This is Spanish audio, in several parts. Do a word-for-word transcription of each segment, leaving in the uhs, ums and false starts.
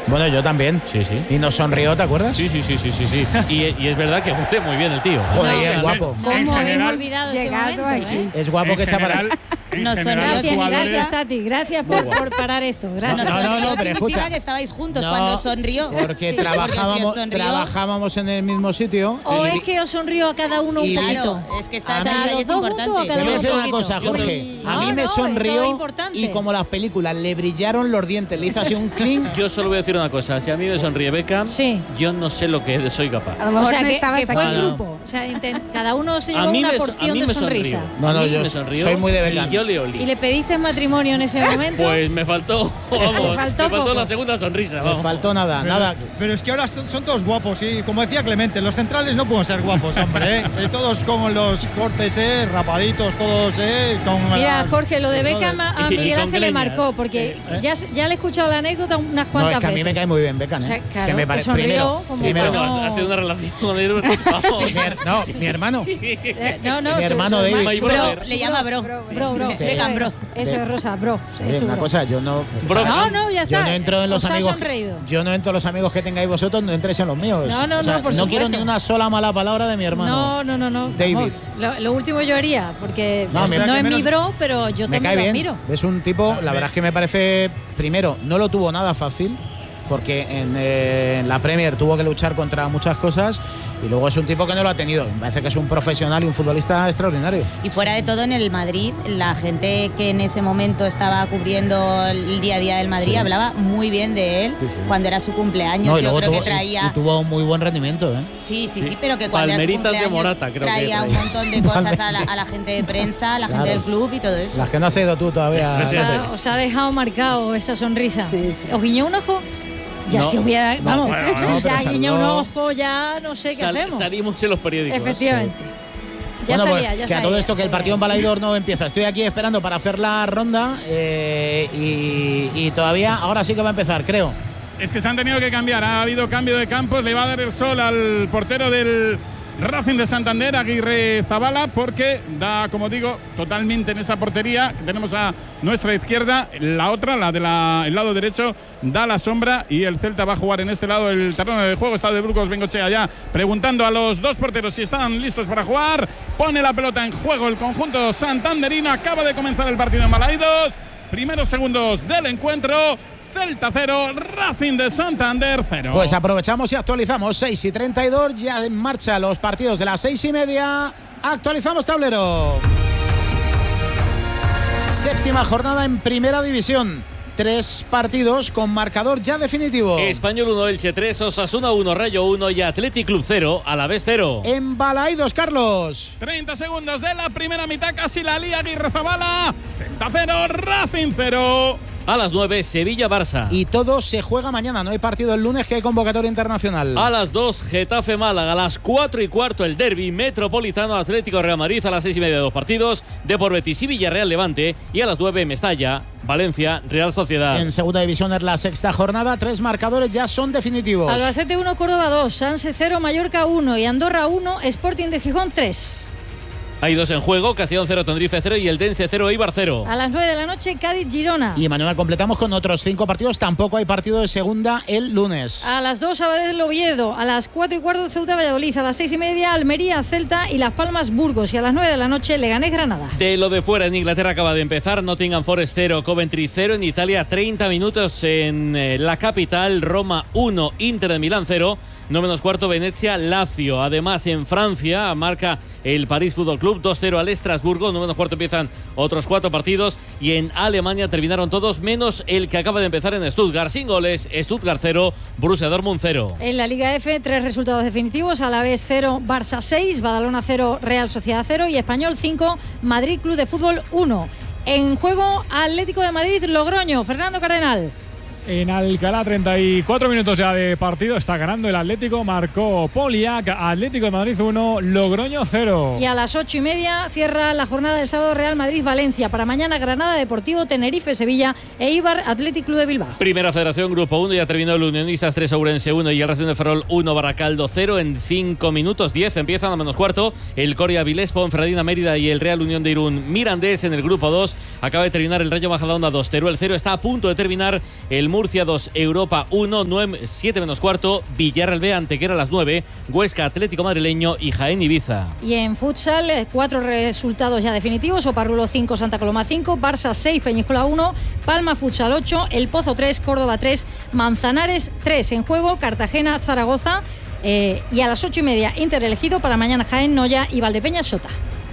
Bueno, yo también. Sí, sí. Y nos sonrió, ¿te acuerdas? Sí, sí, sí, sí, sí, sí. Y, y es verdad que huele muy bien el tío. Joder, No, y es guapo. ¿Cómo habéis general, olvidado ese llegado momento? aquí. ¿eh? Es guapo En que echa para general, en Nos general, sonrió. los Gracias, jugadores- gracias, Tati. Gracias por, por parar esto. Gracias. No, no, no, Sonrió pero significa escucha. que estabais juntos No, cuando sonrió. Porque Sí, trabajábamos, porque si os sonrió- trabajábamos en el mismo sitio. ¿O y- es que os sonrió a cada uno un y- poquito? Claro, es que A estar mí- ahí los es dos juntos importante. o Te cada voy a uno decir un una poquito. cosa, Jorge. A No, mí me no, esto es sonrió importante. y como las películas le brillaron los dientes, le hizo así un clink. Yo solo voy a decir una cosa. Si a mí me sonríe Beckham, Sí. yo no sé lo que soy capaz. A lo O mejor sea, no que, estabas que fue aquí. el grupo. O sea, intent- cada uno se A llevó mí una me, a porción mí de me sonrisa. sonrió. No, no, A mí yo me sonrió soy muy de Beckham. y yo le olí. ¿Y le pediste matrimonio en ese momento? Pues me faltó, vamos, faltó me faltó poco. la segunda sonrisa. No Vamos. faltó nada, nada. Pero es que ahora son son todos guapos, y como decía Clemente, los centrales no pueden ser guapos, hombre, ¿eh? Eh, todos con los cortes, ¿eh? Rapaditos, todos, ¿eh? Con Mira, la- Jorge, lo de todo Beckham a a Y- y Miguel con Ángel le greñas. marcó, porque ¿Eh? ya, ya le he escuchado la anécdota unas No, cuantas es que a mí veces. me cae muy bien Beckham, O sea, ¿eh? claro, que me que parece sonrió primero, como primero, para Bueno, no- has tenido una relación con él. Vamos. mi her- no, mi hermano. Eh, no, no, Mi su- hermano su David. hermano- My su brother. Le llama bro. Bro, bro. Sí. Eso, Beckham, bro. es, eso es Rosa, bro. Oye, Es su una bro. cosa, yo no. Bro. No, no, ya Yo está. no entro en los Os ha amigos. sonreído. Yo no entro en los amigos que tengáis vosotros, no entréis en los míos. No, no, O sea, no, por no quiero supuesto. ni una sola mala palabra de mi hermano. No, no, no, no. David. Vamos, lo, lo último yo haría, porque No, no, me- es que mi menos- bro, pero yo Me también cae lo bien. admiro. Es un tipo, la verdad es que me parece, primero, no lo tuvo nada fácil, porque en, eh, en la Premier tuvo que luchar contra muchas cosas, y luego es un tipo que no lo ha tenido. Me parece que es un profesional y un futbolista extraordinario. Y fuera de todo, en el Madrid, la gente que en ese momento estaba cubriendo el día a día del Madrid Sí. hablaba muy bien de él Sí, sí. cuando era su cumpleaños. No, y Yo luego creo tuvo, que y- traía. y tuvo un muy buen rendimiento, ¿eh? Sí, sí, Sí. sí, pero que cuando Palmeritas era de su cumpleaños Morata, creo que traía un traía. montón de cosas a la, a la gente de prensa, a la Claro. gente del club y todo eso. Las que no has ido tú todavía. Os ha, os ha dejado marcado esa sonrisa. Sí, sí. ¿Os guiñó un ojo? Ya No. si hubiera. No, Vamos, bueno, no, si pero ya guiñó un saludó. ojo, ya no sé qué Sal- hacemos. salimos en los periódicos. Efectivamente. Ya Bueno, sabía, pues, ya que a sabía, todo esto que el sabía. partido en Balaídor no empieza. Estoy aquí esperando para hacer la ronda eh, y, y todavía, ahora sí que va a empezar, creo. Es que se han tenido que cambiar. Ha habido cambio de campos. Le va a dar el sol al portero del Racing de Santander, Aguirre Zabala, porque da, como digo, totalmente en esa portería que tenemos a nuestra izquierda. La otra, la del lado derecho, da la sombra y el Celta va a jugar en este lado el terreno de juego. Está de Burgos Bengochea ya preguntando a los dos porteros si están listos para jugar. Pone la pelota en juego el conjunto santanderino. Acaba de comenzar el partido en Balaidos. Primeros segundos del encuentro. Celta cero, Racing de Santander cero. Pues aprovechamos y actualizamos. seis y treinta y dos, ya en marcha los partidos de las seis y media. Actualizamos tablero. Séptima jornada en Primera División. Tres partidos con marcador ya definitivo. Español uno, Elche tres, Osasuna uno, Rayo uno y Athletic Club cero, Alavés cero. En Balaídos, Carlos. treinta segundos de la primera mitad, casi la lía Aguirre Zabala. Celta cero, Racing cero. A las nueve, Sevilla-Barça. Y todo se juega mañana. No hay partido el lunes, que hay convocatoria internacional. A las dos, Getafe-Málaga. A las cuatro y cuarto, el derbi Metropolitano Atlético Real Madrid. A las seis y media, dos partidos. Depor Betis y Villarreal-Levante. Y a las nueve, Mestalla, Valencia, Real Sociedad. En segunda división es la sexta jornada. Tres marcadores ya son definitivos. Albacete uno, Córdoba dos, Sanse cero, Mallorca uno y Andorra uno, Sporting de Gijón tres. Hay dos en juego, Castellón cero, Tenerife cero y el Dense cero, Eibar cero. A las nueve de la noche, Cádiz-Girona. Y mañana completamos con otros cinco partidos. Tampoco hay partido de segunda el lunes. A las dos, Sabadell-Oviedo. A las cuatro y cuarto, Ceuta-Valladolid. A las seis y media, Almería-Celta y Las Palmas-Burgos. Y a las nueve de la noche, Leganés-Granada. De lo de fuera, en Inglaterra acaba de empezar. Nottingham Forest cero, Coventry cero. En Italia, treinta minutos en eh, la capital. Roma uno, Inter de Milán cero. No menos cuarto, Venecia, Lazio. Además, en Francia marca el París Fútbol Club dos cero al Estrasburgo. No menos cuarto empiezan otros cuatro partidos. Y en Alemania terminaron todos, menos el que acaba de empezar en Stuttgart. Sin goles, Stuttgart cero, Borussia Dortmund cero. En la Liga F, tres resultados definitivos. Alavés cero, Barça seis, Badalona cero, Real Sociedad cero y Español cinco, Madrid Club de Fútbol uno. En juego, Atlético de Madrid, Logroño. Fernando Cardenal. En Alcalá, treinta y cuatro minutos ya de partido. Está ganando el Atlético. Marcó Poliak. Atlético de Madrid uno, Logroño cero. Y a las ocho y media cierra la jornada del sábado Real Madrid-Valencia. Para mañana, Granada Deportivo, Tenerife-Sevilla e Eibar Athletic Club de Bilbao. Primera Federación, Grupo uno. Ya terminó el Unionistas tres, Ourense uno y el Racing de Ferrol uno, Baracaldo cero. En cinco minutos diez empiezan a menos cuarto. El Coria Vilés, Ponferradina Mérida y el Real Unión de Irún Mirandés. En el Grupo dos acaba de terminar el Rayo Majadahonda dos, Teruel cero. Está a punto de terminar el Murcia dos, Europa uno, siete menos cuarto, Villarreal B, Antequera a las nueve, Huesca Atlético Madrileño y Jaén Ibiza. Y en futsal, cuatro resultados ya definitivos: Oparrulo cinco, Santa Coloma cinco, Barça seis, Peñíscola uno, Palma Futsal ocho, El Pozo tres, Córdoba tres, Manzanares tres. En juego Cartagena, Zaragoza, eh, y a las ocho y media Inter elegido para mañana Jaén, Noya y Valdepeñas Sota.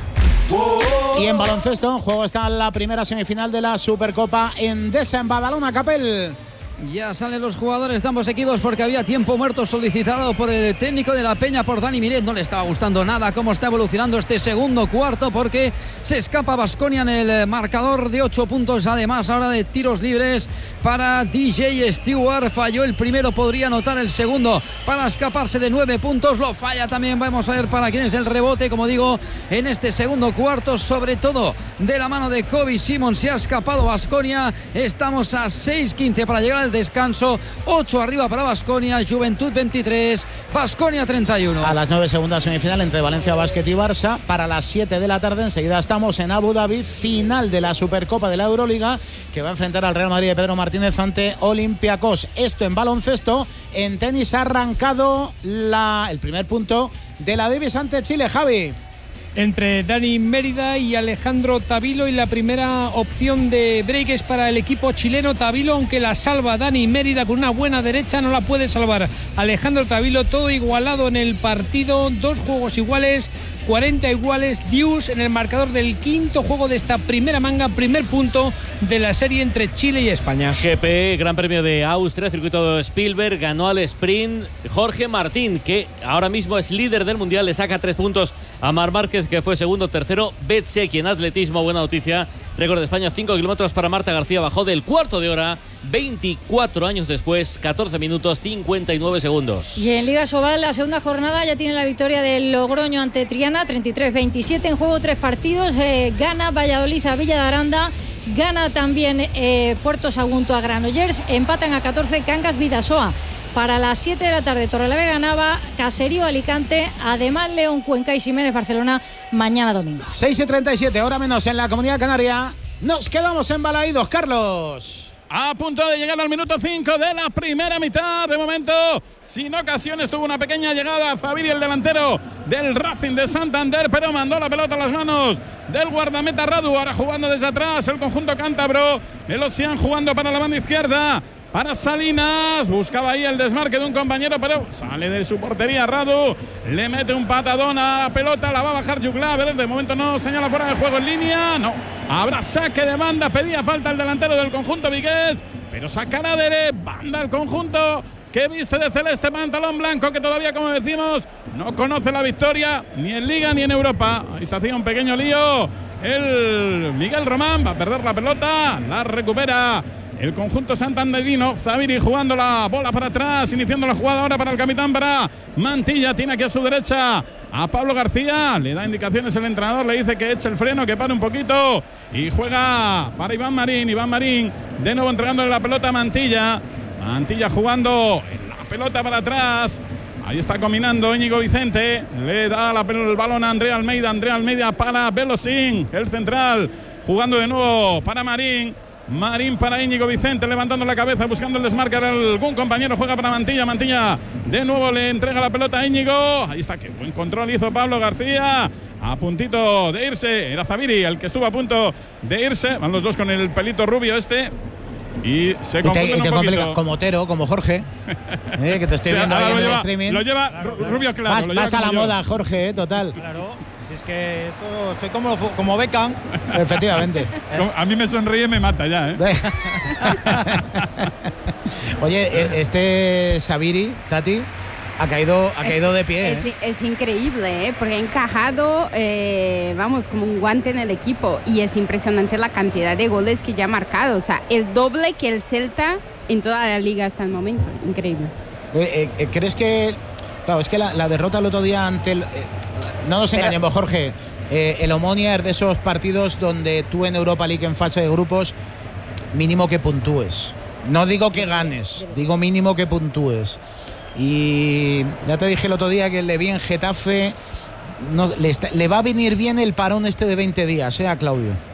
Y en baloncesto, en juego está la primera semifinal de la Supercopa Endesa en Badalona, Capel. Ya salen los jugadores de ambos equipos porque había tiempo muerto solicitado por el técnico de la Peña, por Dani Miret. No le estaba gustando nada cómo está evolucionando este segundo cuarto, porque se escapa Baskonia en el marcador de ocho puntos. Además, ahora de tiros libres para D J Stewart. Falló el primero, podría anotar el segundo para escaparse de nueve puntos. Lo falla también. Vamos a ver para quién es el rebote, como digo, en este segundo cuarto, sobre todo de la mano de Kobe Simon. Se ha escapado Baskonia. Estamos a seis quince para llegar al descanso. ocho arriba para Baskonia, Juventud veintitrés, Baskonia treinta y uno. A las nueve, segunda semifinal entre Valencia Basket y Barça. Para las siete de la tarde enseguida estamos en Abu Dhabi, final de la Supercopa de la Euroliga, que va a enfrentar al Real Madrid de Pedro Martínez ante Olympiacos. Esto en baloncesto. En tenis ha arrancado la, el primer punto de la Davis ante Chile, Javi. Entre Dani Mérida y Alejandro Tavilo, y la primera opción de break es para el equipo chileno. Tavilo, aunque la salva Dani Mérida con una buena derecha, no la puede salvar Alejandro Tavilo. Todo igualado en el partido, dos juegos iguales, cuarenta iguales, Dius en el marcador del quinto juego de esta primera manga, primer punto de la serie entre Chile y España. G P, Gran Premio de Austria, circuito de Spielberg, ganó al sprint Jorge Martín, que ahora mismo es líder del mundial, le saca tres puntos a Marc Márquez, que fue segundo, tercero Betseki. En atletismo, buena noticia, récord de España, cinco kilómetros para Marta García, bajó del cuarto de hora, veinticuatro años después, catorce minutos cincuenta y nueve segundos. Y en Liga Sobal, la segunda jornada ya tiene la victoria del Logroño ante Triana, treinta y tres veintisiete. En juego tres partidos, eh, gana Valladolid a Villa de Aranda, gana también eh, Puerto Sagunto a Granollers, empatan a catorce Cangas Vidasoa. Para las siete de la tarde, Torrelavega Nava, Caserío Alicante, además León Cuenca y Ximénez Barcelona mañana domingo. seis y treinta y siete, hora menos en la Comunidad Canaria. Nos quedamos embalaídos, Carlos. A punto de llegar al minuto cinco de la primera mitad. De momento, sin ocasiones, tuvo una pequeña llegada Zaviri, el delantero del Racing de Santander, pero mandó la pelota a las manos del guardameta Radu. Ahora jugando desde atrás el conjunto cántabro. El Ocean jugando para la banda izquierda. Para Salinas, buscaba ahí el desmarque de un compañero, pero sale de su portería Radu, le mete un patadón a la pelota, la va a bajar Jugla, pero de momento no señala fuera de juego en línea, no, habrá saque de banda, pedía falta el delantero del conjunto vigués, pero sacará de banda el conjunto que viste de celeste, pantalón blanco, que todavía, como decimos, no conoce la victoria ni en Liga ni en Europa. Ahí se hacía un pequeño lío el Miguel Román, va a perder la pelota, la recupera el conjunto santanderino. Zaviri jugando la bola para atrás, iniciando la jugada ahora para el capitán, para Mantilla. Tiene aquí a su derecha a Pablo García. Le da indicaciones el entrenador, le dice que eche el freno, que pare un poquito. Y juega para Iván Marín. Iván Marín de nuevo entregándole la pelota a Mantilla. Mantilla jugando la pelota para atrás. Ahí está combinando Íñigo Vicente. Le da la, el balón a Andrea Almeida. Andrea Almeida para Belosín, el central. Jugando de nuevo para Marín. Marín para Íñigo Vicente, levantando la cabeza, buscando el desmarque de algún compañero, juega para Mantilla, Mantilla de nuevo le entrega la pelota a Íñigo, ahí está, qué buen control hizo Pablo García, a puntito de irse, era Zaviri el que estuvo a punto de irse, van los dos con el pelito rubio este, y se confunden un poquito. Como Otero, como Jorge, eh, que te estoy viendo ahí en el streaming. Lo lleva claro, claro. Rubio claro. Vas, lo vas lleva a la yo. moda, Jorge, eh, total. Claro. Es que esto estoy como, como Beckham. Efectivamente. A mí me sonríe y me mata ya, ¿eh? Oye, este Zaviri, Tati, ha caído, ha caído es, de pie. Es, ¿eh? es increíble, ¿eh? Porque ha encajado, eh, vamos, como un guante en el equipo. Y es impresionante la cantidad de goles que ya ha marcado. O sea, el doble que el Celta en toda la liga hasta el momento. Increíble. Eh, eh, ¿Crees que...? Claro, es que la, la derrota el otro día ante el... Eh, no nos engañemos, Jorge. Eh, el Omonia es de esos partidos donde tú en Europa League en fase de grupos mínimo que puntúes. No digo que ganes, digo mínimo que puntúes. Y ya te dije el otro día que le vi en Getafe. No, le, está, le va a venir bien el parón este de veinte días, ¿eh, a Claudio?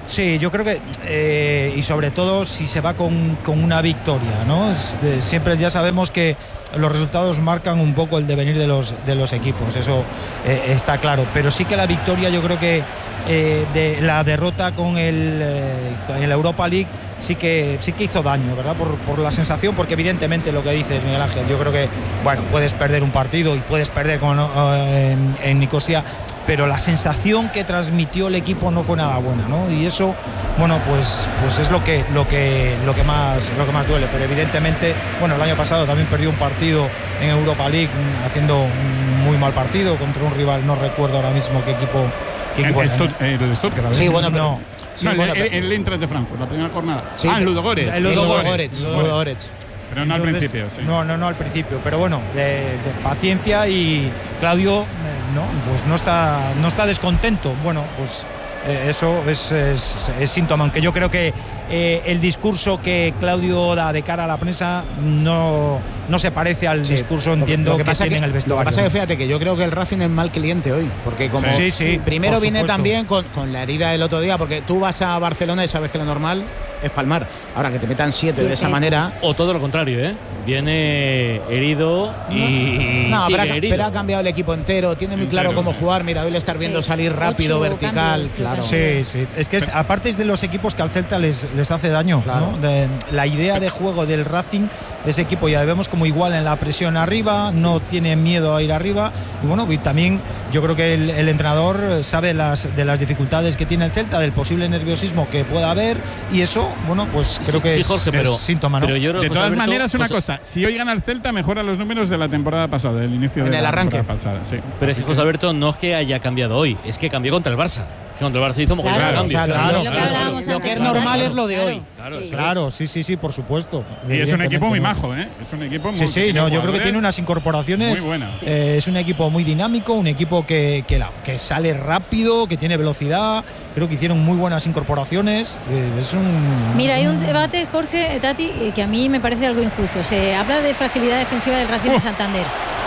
Sí, yo creo que, eh, y sobre todo si se va con, con una victoria, ¿no? Es, de, siempre ya sabemos que los resultados marcan un poco el devenir de los, de los equipos, eso eh, está claro, pero sí que la victoria, yo creo que eh, de la derrota con el, eh, con el Europa League sí que, sí que hizo daño, ¿verdad? Por, por la sensación, porque evidentemente lo que dices, Miguel Ángel, yo creo que, bueno, puedes perder un partido y puedes perder con, eh, en, en Nicosia, pero la sensación que transmitió el equipo no fue nada buena, ¿no? Y eso, bueno, pues, pues es lo que, lo que, lo que más, lo que más duele. Pero evidentemente, bueno, el año pasado también perdió un partido en Europa League haciendo un muy mal partido contra un rival, no recuerdo ahora mismo qué equipo. ¿Qué equipo el, era, Stutt, el, el Stuttgart. Sí, bueno, pero, no. Sí, no, bueno, el, el, el Eintracht de Frankfurt, la primera jornada. Sí, ah, el Ludogorets. El Ludogorets. Ludogorets. Pero no Entonces, al principio, sí. No, no, no al principio. Pero bueno, de, de paciencia, y Claudio, eh, no, pues no está, no está descontento. Bueno, pues eh, eso es, es, es síntoma, aunque yo creo que eh, el discurso que Claudio da de cara a la prensa no, no se parece al sí, discurso, entiendo, lo que, que, pasa que tiene que, en el vestuario. Lo que pasa es que fíjate que yo creo que el Racing es mal cliente hoy, porque como sí, sí, primero viene supuesto. también con, con la herida del otro día, porque tú vas a Barcelona y sabes que lo normal es palmar. Ahora que te metan siete sí, de esa sí, manera. O todo lo contrario, ¿eh? Viene herido y. No, sigue pero, ha, herido. pero ha cambiado el equipo entero, tiene muy claro Entero, cómo sí. jugar. Mira, hoy le estás viendo Sí. salir rápido, Ocho vertical, cambios, claro. Sí, sí. Es que es, aparte es de los equipos que al Celta les, les hace daño, Claro. ¿no? De, la idea de juego del Racing, ese equipo ya vemos como igual en la presión arriba, no tiene miedo a ir arriba, y bueno, y también yo creo que el, el entrenador sabe las, de las dificultades que tiene el Celta, del posible nerviosismo que pueda haber, y eso, bueno, pues Sí, creo que sí, es, Jorge, es pero- síntoma, ¿no? pero yo creo, De José todas Alberto, maneras, una José- cosa, si hoy gana el Celta, mejora los números de la temporada pasada, del inicio En de el la arranque. temporada pasada. Sí. Pero es que Así José Alberto no es que haya cambiado hoy, es que cambió contra el Barça. Que contra el Barça hizo mogollón Claro, de cambios. o sea, Lo Claro, que claro. hablábamos Lo antes, que es claro. normal es lo de hoy. Claro, eso Claro, es. sí, sí, sí, por supuesto. Y es un equipo muy Evidentemente, majo, ¿eh? Es un equipo muy Sí, sí, no, yo creo que tiene unas incorporaciones. muy buenas. eh, es un equipo muy dinámico, un equipo que, que, la- que sale rápido, que tiene velocidad. Creo que hicieron muy buenas incorporaciones. eh, es un. Mira, hay un debate, Jorge, Tati, eh, que a mí me parece algo injusto. Se habla de fragilidad defensiva del Racing de Uf. Santander.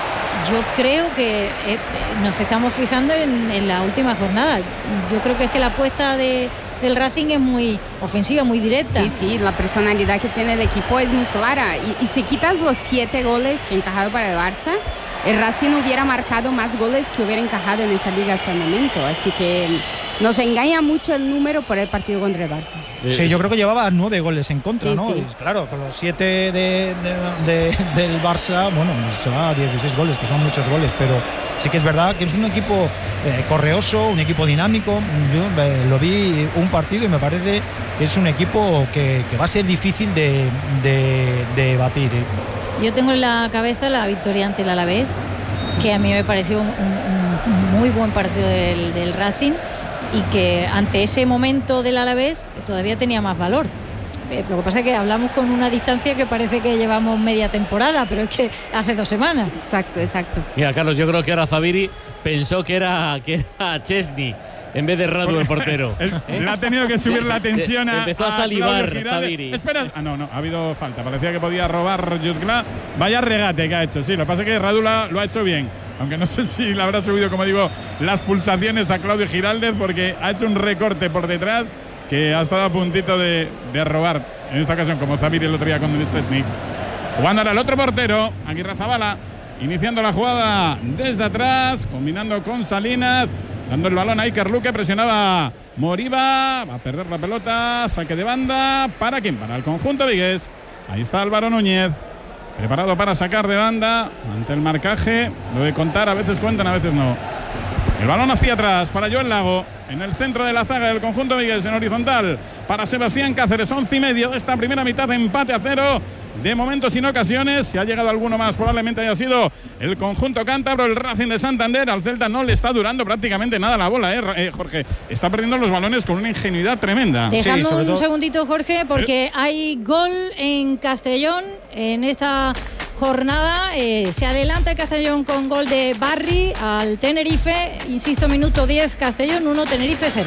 Yo creo que eh, nos estamos fijando en, en la última jornada. Yo creo que es que la apuesta de, del Racing es muy ofensiva, muy directa. Sí, sí, la personalidad que tiene el equipo es muy clara. Y, y si quitas los siete goles que ha encajado para el Barça, el Racing hubiera marcado más goles que hubiera encajado en esa liga hasta el momento. Así que nos engaña mucho el número por el partido contra el Barça. Sí, yo creo que llevaba nueve goles en contra, Sí, ¿no? sí. Y claro, con los siete de, de- de- del Barça, bueno, se va a dieciséis goles, que son muchos goles, pero sí que es verdad que es un equipo eh, correoso, un equipo dinámico. Yo eh, lo vi un partido y me parece que es un equipo que, que va a ser difícil de, de- de batir. ¿eh? Yo tengo en la cabeza la victoria ante el Alavés, que a mí me pareció un, un- un muy buen partido del, del Racing, y que ante ese momento del Alavés todavía tenía más valor. Eh, Lo que pasa es que hablamos con una distancia que parece que llevamos media temporada, pero es que hace dos semanas. Exacto, exacto. Mira, Carlos, yo creo que ahora Zaviri pensó que era, que era Chesney en vez de Radu el portero. Él- Le ha tenido que subir la tensión a. Empezó a salivar, Claudio Giraldes. Zaviri. Espera. Ah, no, no, ha habido falta. Parecía que podía robar Jutgla. Vaya regate que ha hecho. Sí, lo que pasa es que Radula lo ha hecho bien. Aunque no sé si le habrá subido, como digo, las pulsaciones a Claudio Giraldes, porque ha hecho un recorte por detrás que ha estado a puntito de, de robar en esa ocasión, como Zaviri el otro día con Stepnik. Jugando ahora el otro portero, Aguirre Zabala, iniciando la jugada desde atrás, combinando con Salinas, dando el balón a Iker Luque, presionaba Moriba, va a perder la pelota, saque de banda, ¿para quién? Para el conjunto vigués. Ahí está Álvaro Núñez, preparado para sacar de banda ante el marcaje. Lo de contar, a veces cuentan, a veces no. El balón hacia atrás para Joel Lago, en el centro de la zaga del conjunto vigués, en horizontal para Sebastián Cáceres. Once y medio de esta primera mitad, empate a cero. De momento sin ocasiones, si ha llegado alguno más probablemente haya sido el conjunto cántabro, el Racing de Santander. Al Celta no le está durando prácticamente nada la bola, ¿eh, eh, Jorge? Está perdiendo los balones con una ingenuidad tremenda. Dejadme Sí, sobre un todo- segundito, Jorge, porque hay gol en Castellón en esta jornada. Eh, se adelanta el Castellón con gol de Barry al Tenerife. Insisto, minuto diez, Castellón uno, Tenerife cero.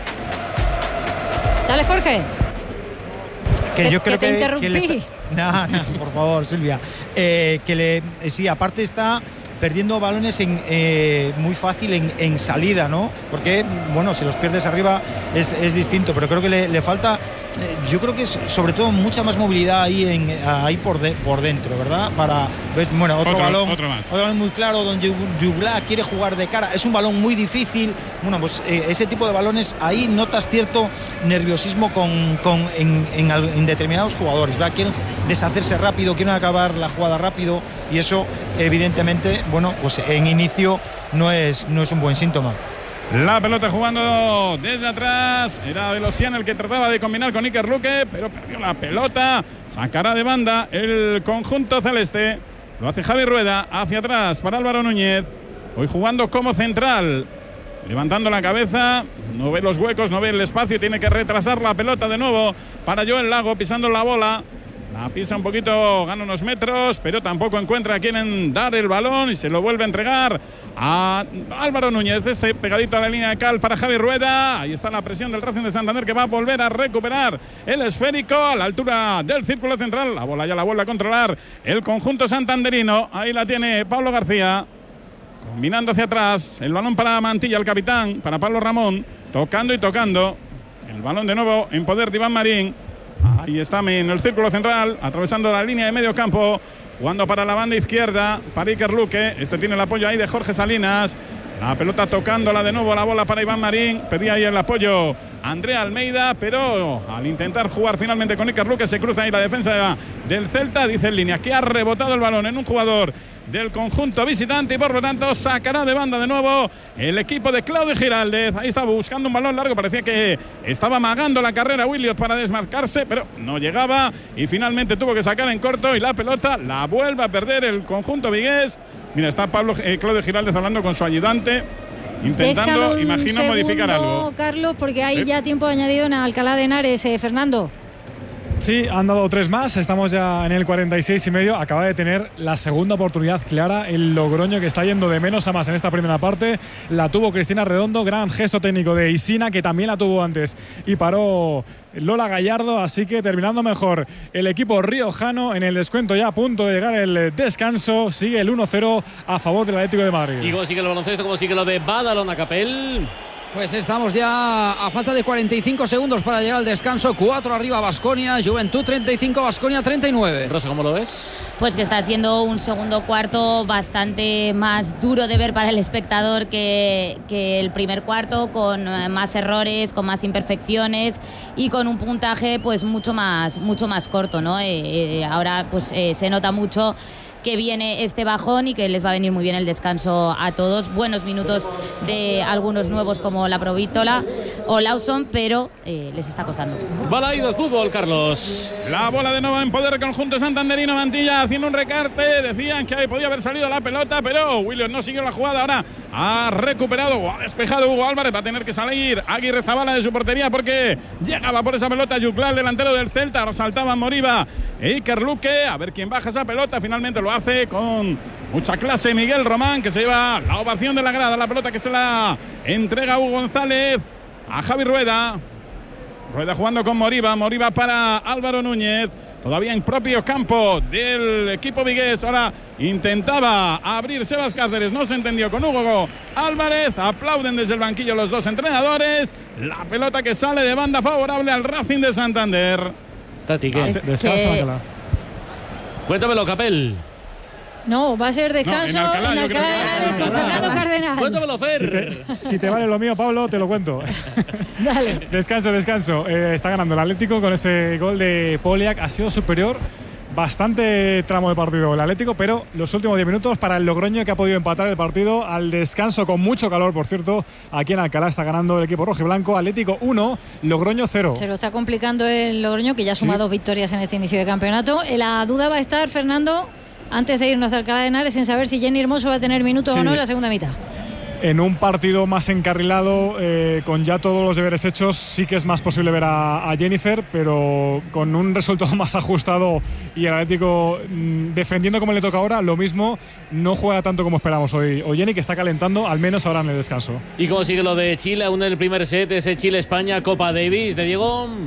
Dale, Jorge. Que Que- yo creo que te que, que le interrumpí. está- No, no, por favor, Silvia. Eh, que le, eh, sí, aparte está perdiendo balones en, eh, muy fácil en, en salida, ¿no? Porque, bueno, si los pierdes arriba es, es distinto, pero creo que le, le falta, eh, yo creo que es sobre todo mucha más movilidad ahí, en, ahí por, de, por dentro, ¿verdad? Para, ¿ves? Bueno, otro, otro balón, otro, más. otro balón muy claro, donde Jugla quiere jugar de cara, es un balón muy difícil. Bueno, pues eh, ese tipo de balones, ahí notas cierto nerviosismo con, con, en, en, en determinados jugadores, ¿verdad? Quieren deshacerse rápido, quieren acabar la jugada rápido, y eso evidentemente, bueno, pues en inicio no es, no es un buen síntoma. La pelota jugando desde atrás, era Velocian el que trataba de combinar con Iker Luque, pero perdió la pelota, sacará de banda el conjunto celeste, lo hace Javi Rueda, hacia atrás para Álvaro Núñez, hoy jugando como central, levantando la cabeza, no ve los huecos, no ve el espacio, tiene que retrasar la pelota de nuevo para Joel Lago, pisando la bola. La pisa un poquito, gana unos metros, pero tampoco encuentra a quien dar el balón y se lo vuelve a entregar a Álvaro Núñez. Este pegadito a la línea de cal para Javi Rueda. Ahí está la presión del Racing de Santander, que va a volver a recuperar el esférico a la altura del círculo central. La bola ya la vuelve a controlar el conjunto santanderino. Ahí la tiene Pablo García, combinando hacia atrás. El balón para Mantilla, el capitán, para Pablo Ramón, tocando y tocando. El balón de nuevo en poder de Iván Marín. Ahí está en el círculo central, atravesando la línea de medio campo, jugando para la banda izquierda, para Iker Luque. Este tiene el apoyo ahí de Jorge Salinas. La pelota tocándola de nuevo, la bola para Iván Marín. Pedía ahí el apoyo Andrea Almeida, pero al intentar jugar finalmente con Iker Luque, se cruza ahí la defensa del Celta. Dice en línea que ha rebotado el balón en un jugador del conjunto visitante y por lo tanto sacará de banda de nuevo el equipo de Claudio Giraldez. Ahí estaba buscando un balón largo, parecía que estaba amagando la carrera Williot para desmarcarse, pero no llegaba y finalmente tuvo que sacar en corto y la pelota la vuelve a perder el conjunto vigués. Mira, está Pablo eh, Claudio Giraldez hablando con su ayudante, intentando, imagino, segundo, modificar algo. Carlos, porque hay ¿Eh? ya tiempo añadido en Alcalá de Henares, eh, Fernando. Sí, han dado tres más, estamos ya en el cuarenta y seis y medio. Acaba de tener la segunda oportunidad clara el Logroño, que está yendo de menos a más en esta primera parte. La tuvo Cristina Redondo, gran gesto técnico de Isina, que también la tuvo antes y paró Lola Gallardo, así que terminando mejor el equipo riojano. En el descuento ya a punto de llegar el descanso, sigue el uno cero a favor del Atlético de Madrid. Y como sigue el baloncesto, como sigue lo de Badalona, Capel. Pues estamos ya a falta de cuarenta y cinco segundos para llegar al descanso. cuatro arriba Baskonia, Juventud treinta y cinco, Baskonia treinta y nueve. Rosa, ¿cómo lo ves? Pues que está siendo un segundo cuarto bastante más duro de ver para el espectador que, que el primer cuarto, con más errores, con más imperfecciones y con un puntaje pues mucho más, mucho más corto, ¿no? Eh, eh, ahora pues eh, se nota mucho que viene este bajón y que les va a venir muy bien el descanso a todos. Buenos minutos de algunos nuevos como la Provítola o Lawson, pero eh, les está costando. Balaidos fútbol, Carlos. La bola de nuevo en poder del conjunto santanderino. Mantilla haciendo un recarte. Decían que podía haber salido la pelota, pero Williams no siguió la jugada. Ahora ha recuperado o ha despejado Hugo Álvarez. Va a tener que salir Aguirre Zabala de su portería porque llegaba por esa pelota Yuclal, delantero del Celta. Ahora saltaba Moriba e Iker Luque. A ver quién baja esa pelota. Finalmente lo hace con mucha clase Miguel Román, que se lleva la ovación de la grada. La pelota que se la entrega Hugo González a Javi Rueda. Rueda jugando con Moriba. Moriba para Álvaro Núñez. Todavía en propio campo del equipo vigués. Ahora intentaba abrir Sebas Cáceres. No se entendió con Hugo Álvarez. Aplauden desde el banquillo los dos entrenadores. La pelota que sale de banda favorable al Racing de Santander. Tati, ¿qué? Es Descansa, que... Cuéntamelo, Capel. No, va a ser descanso no, en Alcalá, en Alcalá de Henares con Fernando Cardenal. Cuéntamelo, Fer. Si te, si te vale lo mío, Pablo, te lo cuento. Dale. Descanso, descanso. Eh, está ganando el Atlético con ese gol de Poliak. Ha sido superior bastante tramo de partido el Atlético, pero los últimos diez minutos para el Logroño, que ha podido empatar el partido al descanso con mucho calor, por cierto. Aquí en Alcalá está ganando el equipo rojo y blanco. Atlético uno, Logroño cero. Se lo está complicando el Logroño, que ya suma sí. dos victorias en este inicio de campeonato. La duda va a estar, Fernando, antes de irnos a Alcalá de Henares, en saber si Jenny Hermoso va a tener minutos sí. o no en la segunda mitad. En un partido más encarrilado, eh, con ya todos los deberes hechos, sí que es más posible ver a, a Jennifer, pero con un resultado más ajustado y el Atlético mmm, defendiendo como le toca ahora, lo mismo, no juega tanto como esperamos hoy. O Jenny, que está calentando, al menos ahora en el descanso. ¿Y cómo sigue lo de Chile? Aún en el primer set, ese Chile-España, Copa Davis de Diego.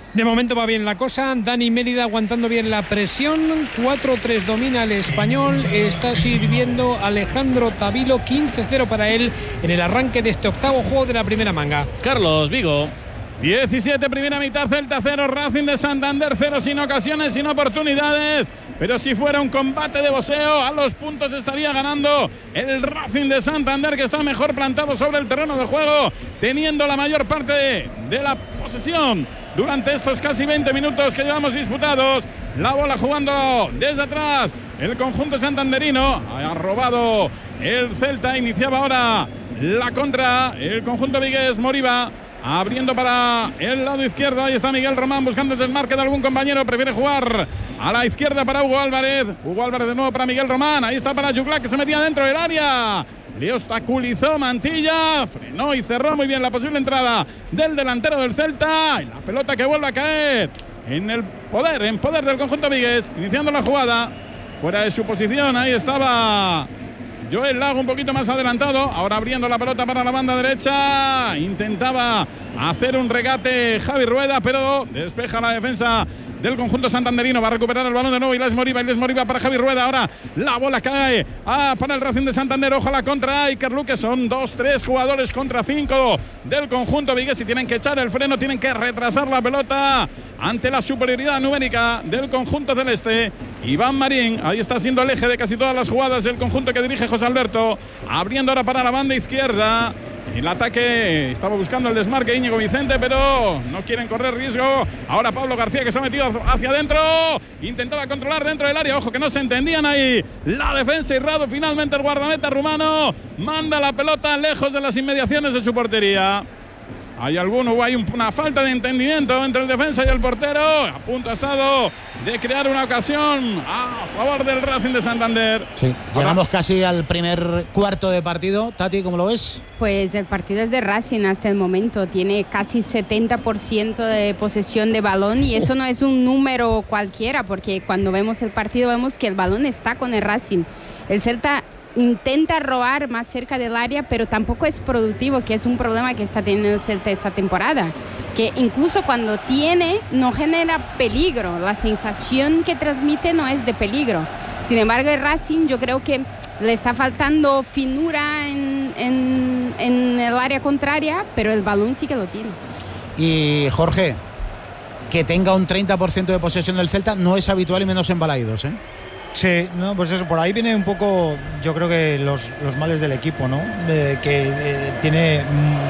De momento va bien la cosa, Dani Mérida aguantando bien la presión, cuatro tres domina el Español, está sirviendo Alejandro Tavilo, quince cero para él en el arranque de este octavo juego de la primera manga. Carlos Vigo. diecisiete, primera mitad, Celta cero, Racing de Santander cero, sin ocasiones, sin oportunidades. Pero si fuera un combate de boxeo, a los puntos estaría ganando el Racing de Santander, que está mejor plantado sobre el terreno de juego, teniendo la mayor parte de, de la posesión durante estos casi veinte minutos que llevamos disputados. La bola jugando desde atrás el conjunto santanderino. Ha robado el Celta, iniciaba ahora la contra el conjunto vigués. Moriba abriendo para el lado izquierdo. Ahí está Miguel Román buscando el desmarque de algún compañero. Prefiere jugar a la izquierda para Hugo Álvarez. Hugo Álvarez de nuevo para Miguel Román. Ahí está para Yugla, que se metía dentro del área. Le obstaculizó Mantilla. Frenó y cerró muy bien la posible entrada del delantero del Celta. Y la pelota que vuelve a caer en el poder, en poder del conjunto vigués. Iniciando la jugada. Fuera de su posición. Ahí estaba Joel Lago un poquito más adelantado, ahora abriendo la pelota para la banda derecha. Intentaba hacer un regate Javi Rueda, pero despeja la defensa del conjunto santanderino. Va a recuperar el balón de nuevo Ilés Moriba. Ilés Moriba para Javi Rueda. Ahora la bola cae ah, para el Racing de Santander. Ojo a la contra Iker Luque. Son dos, tres jugadores contra cinco del conjunto vigués y tienen que echar el freno, tienen que retrasar la pelota ante la superioridad numérica del conjunto celeste. Iván Marín, ahí está siendo el eje de casi todas las jugadas del conjunto que dirige José Alberto. Abriendo ahora para la banda izquierda. El ataque estaba buscando el desmarque Íñigo Vicente, pero no quieren correr riesgo. Ahora Pablo García, que se ha metido hacia adentro. Intentaba controlar dentro del área. Ojo que no se entendían ahí la defensa y Rado. Finalmente el guardameta rumano manda la pelota lejos de las inmediaciones de su portería. Hay alguno, hubo hay una falta de entendimiento entre el defensa y el portero. A punto ha estado de crear una ocasión a favor del Racing de Santander. Sí, llegamos casi al primer cuarto de partido. Tati, ¿cómo lo ves? Pues el partido es de Racing hasta el momento. Tiene casi setenta por ciento de posesión de balón y eso no es un número cualquiera, porque cuando vemos el partido vemos que el balón está con el Racing. El Celta intenta robar más cerca del área, pero tampoco es productivo, que es un problema que está teniendo el Celta esta temporada, que incluso cuando tiene no genera peligro, la sensación que transmite no es de peligro. Sin embargo, el Racing yo creo que le está faltando finura en, en, en el área contraria, pero el balón sí que lo tiene. Y Jorge, que tenga un treinta por ciento de posesión del Celta no es habitual y menos en Balaídos, ¿eh? Sí, no, pues eso, por ahí viene un poco, yo creo que los, los males del equipo, ¿no? Eh, que eh, tiene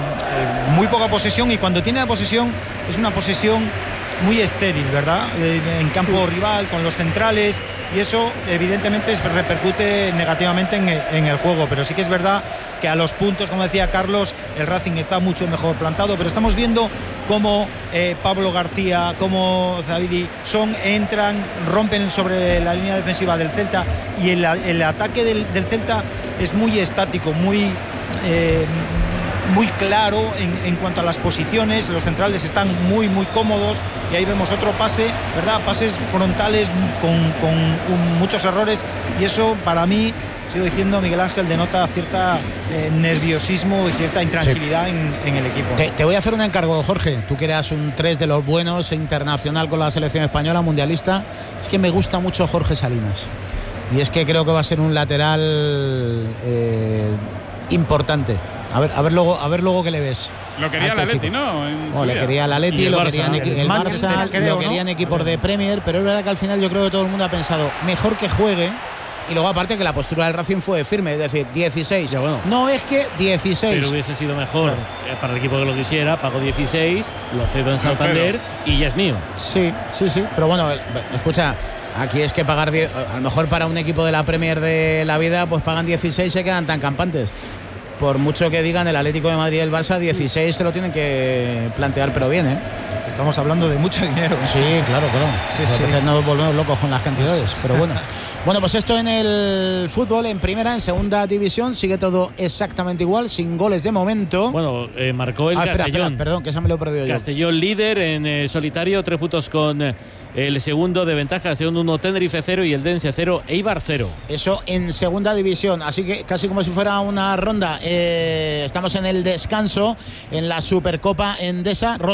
mm, eh, muy poca posesión y cuando tiene la posesión es una posesión muy estéril, ¿verdad? Eh, en campo rival, con los centrales, y eso evidentemente repercute negativamente en el, en el juego, pero sí que es verdad que a los puntos, como decía Carlos, el Racing está mucho mejor plantado, pero estamos viendo cómo eh, Pablo García, cómo Zaviri son, entran, rompen sobre la línea defensiva del Celta, y el, el ataque del, del Celta es muy estático, muy eh, muy claro en, en cuanto a las posiciones. Los centrales están muy muy cómodos y ahí vemos otro pase, ¿verdad? Pases frontales con, con un, muchos errores, y eso para mí, sigo diciendo, Miguel Ángel, denota cierta eh, nerviosismo y cierta intranquilidad sí. en, en el equipo. Te, te voy a hacer un encargo, Jorge. Tú que eras un tres de los buenos, internacional con la selección española, mundialista. Es que me gusta mucho Jorge Salinas. Y es que creo que va a ser un lateral eh, importante. A ver, a ver luego, a ver luego qué le ves. Lo quería el Atleti, ¿no? En oh, le quería el Atleti, lo querían el, el Barça, creo, lo querían ¿no? equipos de Premier, pero es verdad que al final yo creo que todo el mundo ha pensado mejor que juegue. Y luego aparte que la postura del Racing fue firme, es decir, dieciséis. Ya, bueno. No es que dieciséis. Pero hubiese sido mejor eh, para el equipo que lo quisiera. Pago dieciséis, lo cedo en Santander y ya es mío. Sí, sí, sí. Pero bueno, escucha, aquí es que pagar diez, a lo mejor para un equipo de la Premier de la vida, pues pagan dieciséis y se quedan tan campantes. Por mucho que digan el Atlético de Madrid y el Barça, dieciséis se lo tienen que plantear, pero bien, ¿eh? Estamos hablando de mucho dinero. Sí, claro, claro. Sí, sí. A veces nos volvemos locos con las cantidades, pero bueno. Bueno, pues esto en el fútbol, en primera, en segunda división, sigue todo exactamente igual, sin goles de momento. Bueno, eh, marcó el ah, espera, Castellón. Espera, perdón, que esa me lo he perdido yo. Castellón líder en eh, solitario, tres puntos con eh, el segundo de ventaja, segundo uno, Tenerife cero y el Dense cero, Eibar cero. Eso en segunda división, así que casi como si fuera una ronda. Eh, estamos en el descanso, en la Supercopa Endesa. Rosa.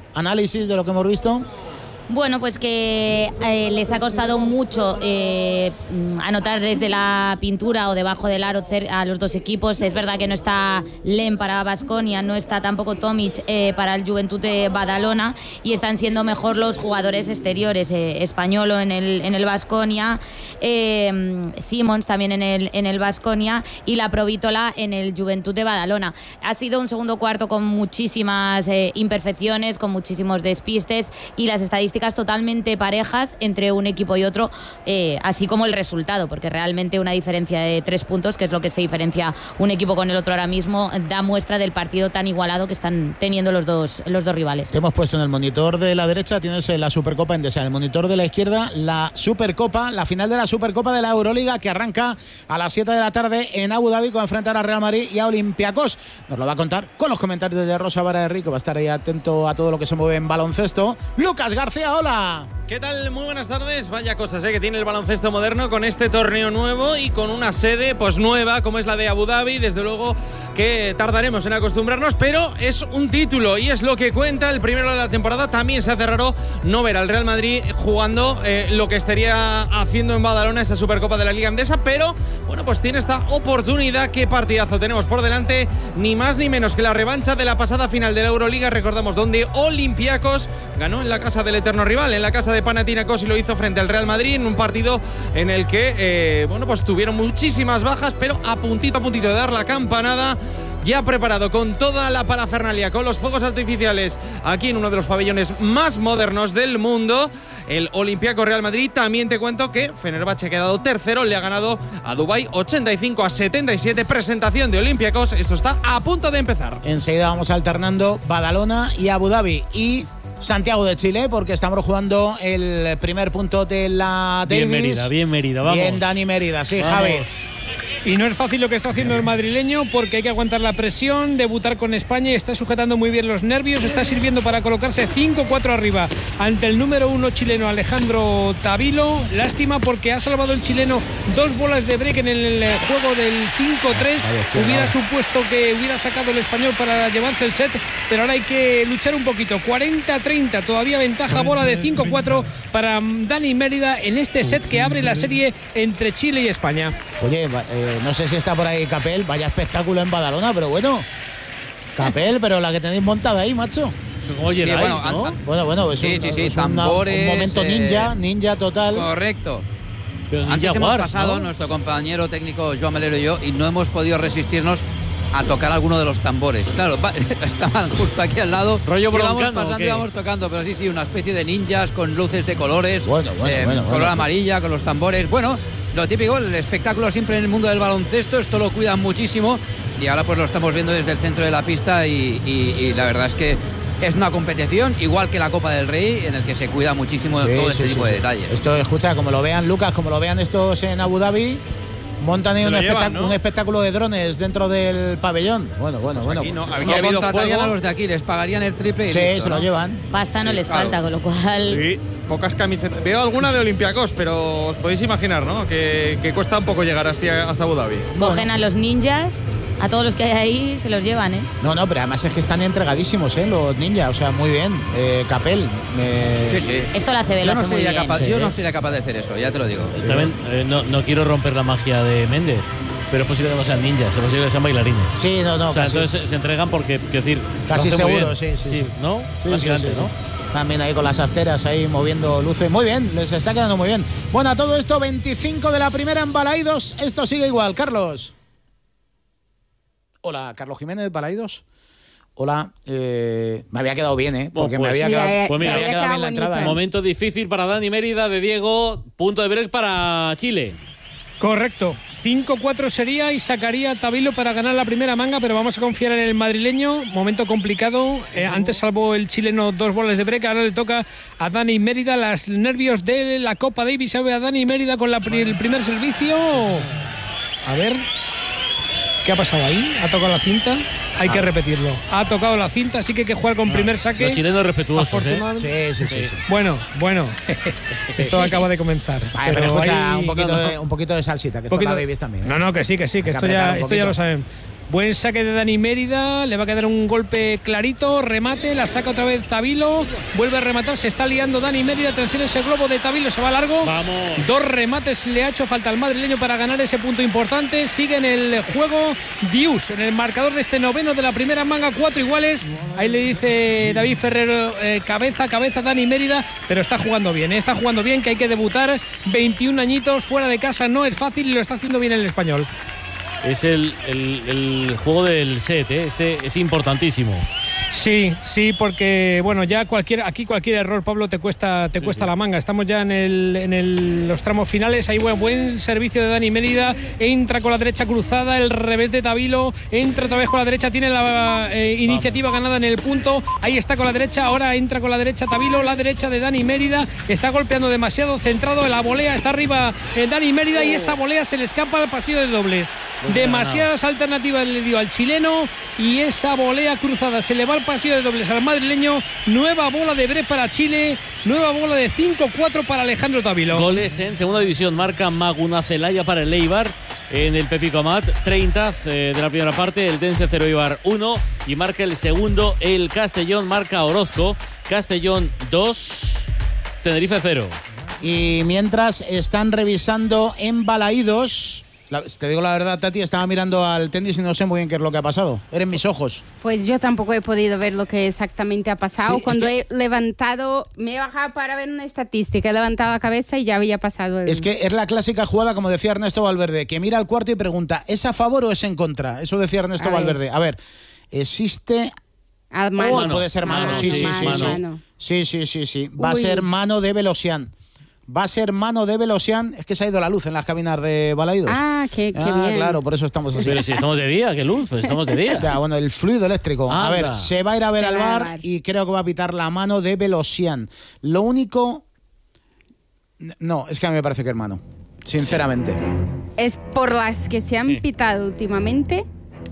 análisis de lo que hemos visto. Bueno, pues que eh, les ha costado mucho eh, anotar desde la pintura o debajo del aro a los dos equipos. Es verdad que no está Lem para Baskonia, no está tampoco Tomic eh, para el Juventud de Badalona, y están siendo mejor los jugadores exteriores, eh, Españolo en el en el Baskonia, eh, Simons también en el en el Baskonia y la Provítola en el Juventud de Badalona. Ha sido un segundo cuarto con muchísimas eh, imperfecciones, con muchísimos despistes, y las estadísticas totalmente parejas entre un equipo y otro, eh, así como el resultado, porque realmente una diferencia de tres puntos, que es lo que se diferencia un equipo con el otro ahora mismo, da muestra del partido tan igualado que están teniendo los dos, los dos rivales. Te hemos puesto en el monitor de la derecha, tienes la Supercopa Endesa, en el monitor de la izquierda la Supercopa, la final de la Supercopa de la Euroliga, que arranca a las siete de la tarde en Abu Dhabi, con enfrentar a Real Madrid y a Olympiacos. Nos lo va a contar con los comentarios de Rosa Vara de Rico, va a estar ahí atento a todo lo que se mueve en baloncesto. Lucas García, hola. ¿Qué tal? Muy buenas tardes. Vaya cosas ¿eh? que tiene el baloncesto moderno con este torneo nuevo y con una sede pues nueva como es la de Abu Dhabi. Desde luego que tardaremos en acostumbrarnos, pero es un título y es lo que cuenta. El primero de la temporada. También se hace raro no ver al Real Madrid jugando eh, lo que estaría haciendo en Badalona, esa Supercopa de la Liga Endesa, pero bueno, pues tiene esta oportunidad. Qué partidazo tenemos por delante, ni más ni menos que la revancha de la pasada final de la Euroliga. Recordamos donde Olympiacos ganó en la casa del eterno rival, en la casa de Panathinaikos, y lo hizo frente al Real Madrid en un partido en el que eh, bueno, pues tuvieron muchísimas bajas, pero a puntito a puntito de dar la campanada. Ya preparado con toda la parafernalia, con los fuegos artificiales aquí en uno de los pabellones más modernos del mundo, el Olympiacos Real Madrid. También te cuento que Fenerbahce ha quedado tercero, le ha ganado a Dubái ochenta y cinco a setenta y siete. Presentación de Olympiacos, esto está a punto de empezar. Enseguida vamos alternando Badalona y Abu Dhabi y Santiago de Chile, porque estamos jugando el primer punto de la Davis. Bien Mérida, bien Mérida, vamos. Bien Dani Mérida, sí, vamos. Javi. Y no es fácil lo que está haciendo el madrileño, porque hay que aguantar la presión, debutar con España, y está sujetando muy bien los nervios, está sirviendo para colocarse cinco cuatro arriba ante el número uno chileno Alejandro Tavilo. Lástima porque ha salvado el chileno dos bolas de break en el juego del cinco tres. Hubiera supuesto que hubiera sacado el español para llevarse el set, pero ahora hay que luchar un poquito. cuarenta a treinta, todavía ventaja, bola de cinco cuatro para Dani Mérida en este set que abre la serie entre Chile y España. Oye, eh, no sé si está por ahí Capel, vaya espectáculo en Badalona, pero bueno, Capel, pero la que tenéis montada ahí, macho. ¿Cómo llenáis, sí, bueno, ¿no? an, an, bueno, bueno, es, sí, un, sí, sí, es tambores, una, un momento ninja, eh, ninja total. Correcto. Pero ninja Antes hemos Wars, pasado, ¿no? nuestro compañero técnico Joan Melero y yo, y no hemos podido resistirnos a tocar alguno de los tambores. Claro, estaban justo aquí al lado. Rollo íbamos broncano, pasando, íbamos tocando, pero sí, sí, una especie de ninjas con luces de colores, bueno, bueno, eh, bueno, color bueno, amarilla, con los tambores. Bueno, lo típico, el espectáculo siempre en el mundo del baloncesto, esto lo cuidan muchísimo, y ahora pues lo estamos viendo desde el centro de la pista, y, y, y la verdad es que es una competición igual que la Copa del Rey, en el que se cuida muchísimo Sí, todo sí, este sí, tipo sí. de detalles. Esto, escucha, como lo vean Lucas, como lo vean estos en Abu Dhabi, montan ahí un, llevan, espectáculo, ¿no? un espectáculo de drones dentro del pabellón. Bueno, bueno, bueno. Aquí no, No aquí ha habido contratarían juego. a los de aquí, les pagarían el triple y Sí, listo, se lo ¿no? llevan. Pasta no Sí, les claro. falta, con lo cual Sí, pocas camisetas. Veo alguna de Olympiacos, pero os podéis imaginar, ¿no? Que, que cuesta un poco llegar hasta, hasta Abu Dhabi. cogen a los ninjas, a todos los que hay ahí, se los llevan, ¿eh? No, no, pero además es que están entregadísimos, ¿eh? Los ninjas, o sea, muy bien. Eh, Capel. Eh, Sí, sí. Esto lo hace Yo Velo no, hace muy sería bien. capaz, Sí. yo no sería capaz de hacer eso, ya te lo digo. También, eh, no, no quiero romper la magia de Méndez, pero es posible que no sean ninjas, es posible que sean bailarines. Sí, no, no, o sea, casi, entonces se, se entregan porque, quiero decir, casi lo hacen muy seguro, bien. sí, sí, sí. ¿No? Sí, sí, Básicamente, sí, sí. ¿no? También ahí con las asteras ahí moviendo luces. Muy bien, les está quedando muy bien. Bueno, a todo esto, veinticinco de la primera en Balaidos. Esto sigue igual. Carlos. Hola, Carlos Jiménez, Balaidos. Hola, eh, me había quedado bien, ¿eh? Porque Pues me había sí, quedado, pues mira, me había había quedado quedado bien la entrada. bonito. ¿eh? Momento difícil para Dani Mérida de Diego, punto de break para Chile. Correcto. cinco cuatro sería y sacaría a Tavilo para ganar la primera manga, pero vamos a confiar en el madrileño. Momento complicado. Eh, antes salvó el chileno dos bolas de break, ahora le toca a Dani Mérida. Los nervios de la Copa Davis. Sabe a Dani Mérida con la, el primer servicio. A ver. ¿Qué ha pasado ahí? ¿Ha tocado la cinta? Hay que repetirlo. Ha tocado la cinta, así que hay que jugar con primer saque. Los chilenos respetuosos, ¿eh? Afortunadamente- Sí, sí, sí, sí. Bueno, bueno. Esto acaba de comenzar. Vale, pero escucha, hay- un poquito, no, no. de, un poquito de salsita, que esto Poquito- es la Davis también. ¿eh? No, no, que sí, que sí, que Hay que esto ya, apretar un esto ya poquito. lo saben. Buen saque de Dani Mérida, le va a quedar un golpe clarito, remate, la saca otra vez Tabilo, vuelve a rematar, se está liando Dani Mérida, atención ese globo de Tabilo, se va largo. Vamos. Dos remates le ha hecho falta al madrileño para ganar ese punto importante. Sigue en el juego Dius, en el marcador de este noveno de la primera manga, cuatro iguales. Ahí le dice David Ferrero, eh, cabeza, cabeza Dani Mérida, pero está jugando bien, ¿eh? está jugando bien, que hay que debutar, veintiún añitos, fuera de casa no es fácil y lo está haciendo bien el español. Es el, el, el juego del set, ¿eh? Este es importantísimo. Sí, sí, porque bueno, ya cualquier aquí cualquier error, Pablo, te cuesta te sí, cuesta sí. la manga. Estamos ya en el en el, los tramos finales. Hay buen, buen servicio de Dani Mérida, entra con la derecha cruzada, el revés de Tabilo, entra otra vez con la derecha, tiene la eh, iniciativa ganada en el punto. Ahí está con la derecha, ahora entra con la derecha Tabilo, la derecha de Dani Mérida, está golpeando demasiado centrado en la volea, está arriba eh, Dani Mérida y esa volea se le escapa al pasillo de dobles. Demasiadas alternativas le dio al chileno y esa volea cruzada se le va al pasillo de dobles al madrileño. Nueva bola de break para Chile, nueva bola de cinco cuatro para Alejandro Tabilo. Goles en segunda división, marca Maguna Celaya para el Eibar en el Pepico Amat, treinta eh, de la primera parte, el Dense cero Eibar uno y marca el segundo el Castellón, marca Orozco, Castellón dos, Tenerife cero. Y mientras están revisando en Balaídos, La, te digo la verdad, Tati, estaba mirando al tenis y no sé muy bien qué es lo que ha pasado. Eran mis ojos. Pues yo tampoco he podido ver lo que exactamente ha pasado. Sí, Cuando es que, he levantado, me he bajado para ver una estadística, he levantado la cabeza y ya había pasado. El... Es que es la clásica jugada, como decía Ernesto Valverde, que mira al cuarto y pregunta, ¿es a favor o es en contra? Eso decía Ernesto a Valverde. Ver. A ver, existe... Al mano. Oh, puede ser mano, mano sí, sí, sí, sí, mano. sí, sí, sí, sí. Va Uy. a ser mano de Velosian. Va a ser mano de Velosian. Es que se ha ido la luz en las cabinas de Balaídos. Ah, qué, qué ah, bien. Claro, por eso estamos así. Pero si estamos de día, ¿qué luz? Pues estamos de día. Ya, bueno, el fluido eléctrico. Anda. A ver, se va a ir a ver al bar y creo que va a pitar la mano de Velosian. Lo único... No, es que a mí me parece que es mano. Sinceramente. Es por las que se han sí. pitado últimamente,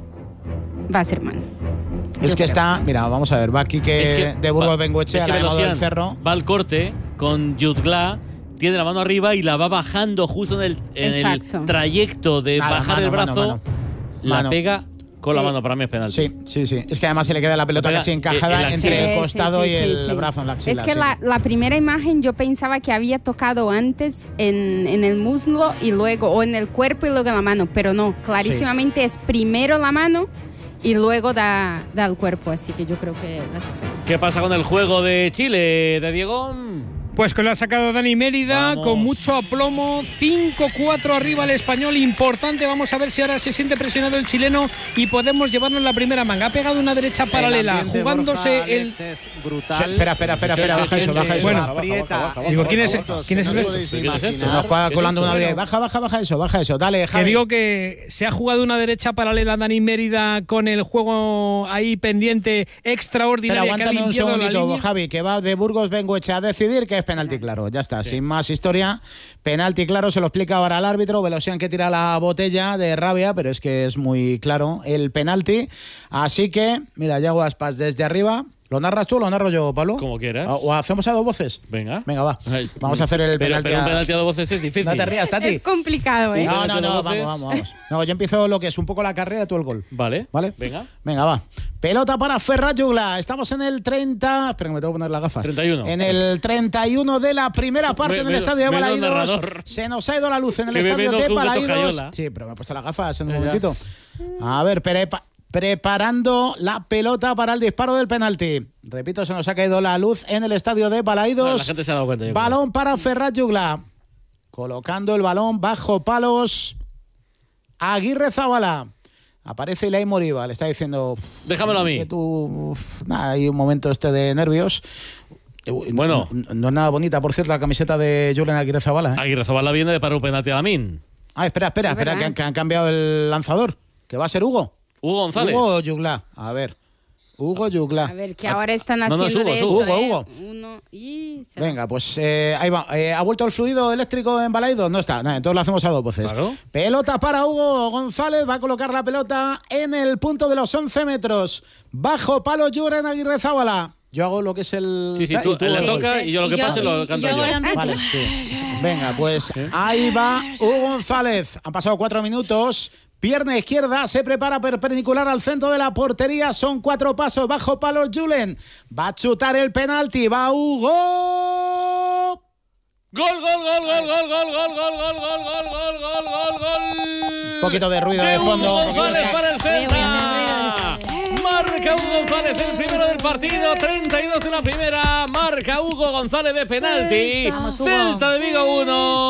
va a ser mano. Es Yo que creo. está... Mira, vamos a ver. Va aquí que, es que de Burgos Bengoechea, es que la del Cerro. Va al corte con Jutgla, tiene la mano arriba y la va bajando justo en el, en el trayecto de Nada, bajar mano, el brazo. Mano, mano. La mano. pega con sí. la mano, para mí es penalti. Sí, sí, sí. Es que además se le queda la pelota casi encajada entre sí, el costado sí, sí, y el sí, sí. brazo en la axila. Es que sí. la, la primera imagen yo pensaba que había tocado antes en, en el muslo y luego, o en el cuerpo y luego en la mano, pero no, clarísimamente sí. es primero la mano y luego da, da al cuerpo, así que yo creo que... ¿Qué pasa con el juego de Chile, de Diego? Pues que lo ha sacado Dani Mérida vamos. con mucho aplomo, cinco cuatro arriba el español, importante, vamos a ver si ahora se siente presionado el chileno y podemos llevarnos la primera manga. Ha pegado una derecha paralela, jugándose Borja, el... Es brutal. Sí, espera, espera, espera, espera, baja eso, baja eso. Bueno, baja, baja, baja, baja, digo, ¿quién es, ¿quién es este? Se nos va colando una vía. Baja, baja, baja eso, baja eso, dale, Javi. Que digo que se ha jugado una derecha paralela Dani Mérida con el juego ahí pendiente extraordinario. Pero aguántame un segundito, Javi, que va de Burgos Bengoechea a decidir que es penalti claro, ya está, sí. sin más historia. Penalti claro, se lo explica ahora el árbitro. Velosian que tira la botella de rabia, pero es que es muy claro el penalti. Así que, mira, Yago Aspas desde arriba. ¿Lo narras tú o lo narro yo, Pablo? Como quieras. ¿O hacemos a dos voces? Venga. Venga, va. Vamos a hacer el pero, penalti. Pero un a... penalti a dos voces es difícil. No te rías, Tati. Es complicado, ¿eh? No, no, no, vamos, vamos, vamos. No, yo empiezo lo que es un poco la carrera, tú el gol. Vale. ¿Vale? Venga. Venga, va. Pelota para Ferran Jugla. Estamos en el treinta... Espera que me tengo que poner las gafas. treinta y uno. En el treinta y uno de la primera parte me, en el me, estadio de Balaídos. Se nos ha ido la luz en el que estadio de Balaídos. Jayola. Sí, pero me he puesto las gafas en un ya, momentito. Ya. A ver, prepa... preparando la pelota para el disparo del penalti. Repito, se nos ha caído la luz en el estadio de Balaídos. La gente se ha dado cuenta. Balón para Ferran Jugla. Colocando el balón bajo palos. Aguirre Zabala. Aparece Ilay Moriba. Le está diciendo... Déjamelo a mí. Que tú, uf, nada, hay un momento este de nervios. Bueno. No, no es nada bonita, por cierto, la camiseta de Julen Aguirre Zabala. ¿eh? Aguirre Zabala viene de parar un penalti a Lamin. Ah, espera, espera, espera, que han, que han cambiado el lanzador. Que va a ser Hugo. Hugo González. Hugo o Jugla. A ver. Hugo Jugla. A ver, que ahora están haciendo no, no, Hugo, de eso, Hugo, ¿eh? Hugo. Uno y... Venga, pues eh, ahí va. Eh, ¿Ha vuelto el fluido eléctrico en Balaídos? No está. Nada, entonces lo hacemos a dos voces. Claro. Pelota para Hugo González. Va a colocar la pelota en el punto de los once metros. Bajo palo Julen Aguirre Zabala. Yo hago lo que es el... Sí, sí, tú, tú le toca y yo lo que y pase yo, lo canto yo. yo. Vale, sí. Venga, pues ahí va Hugo González. Han pasado cuatro minutos. Pierna izquierda, se prepara perpendicular al centro de la portería. Son cuatro pasos, bajo palos Julen. Va a chutar el penalti, va Hugo. Gol, gol, gol, gol, gol, gol, gol, gol, gol, gol, gol, gol, gol, gol, gol. Un poquito de ruido de fondo. Hugo González para el Celta. Marca Hugo González, el primero del partido, treinta y dos de la primera. Marca Hugo González de penalti. Celta, Celta de Vigo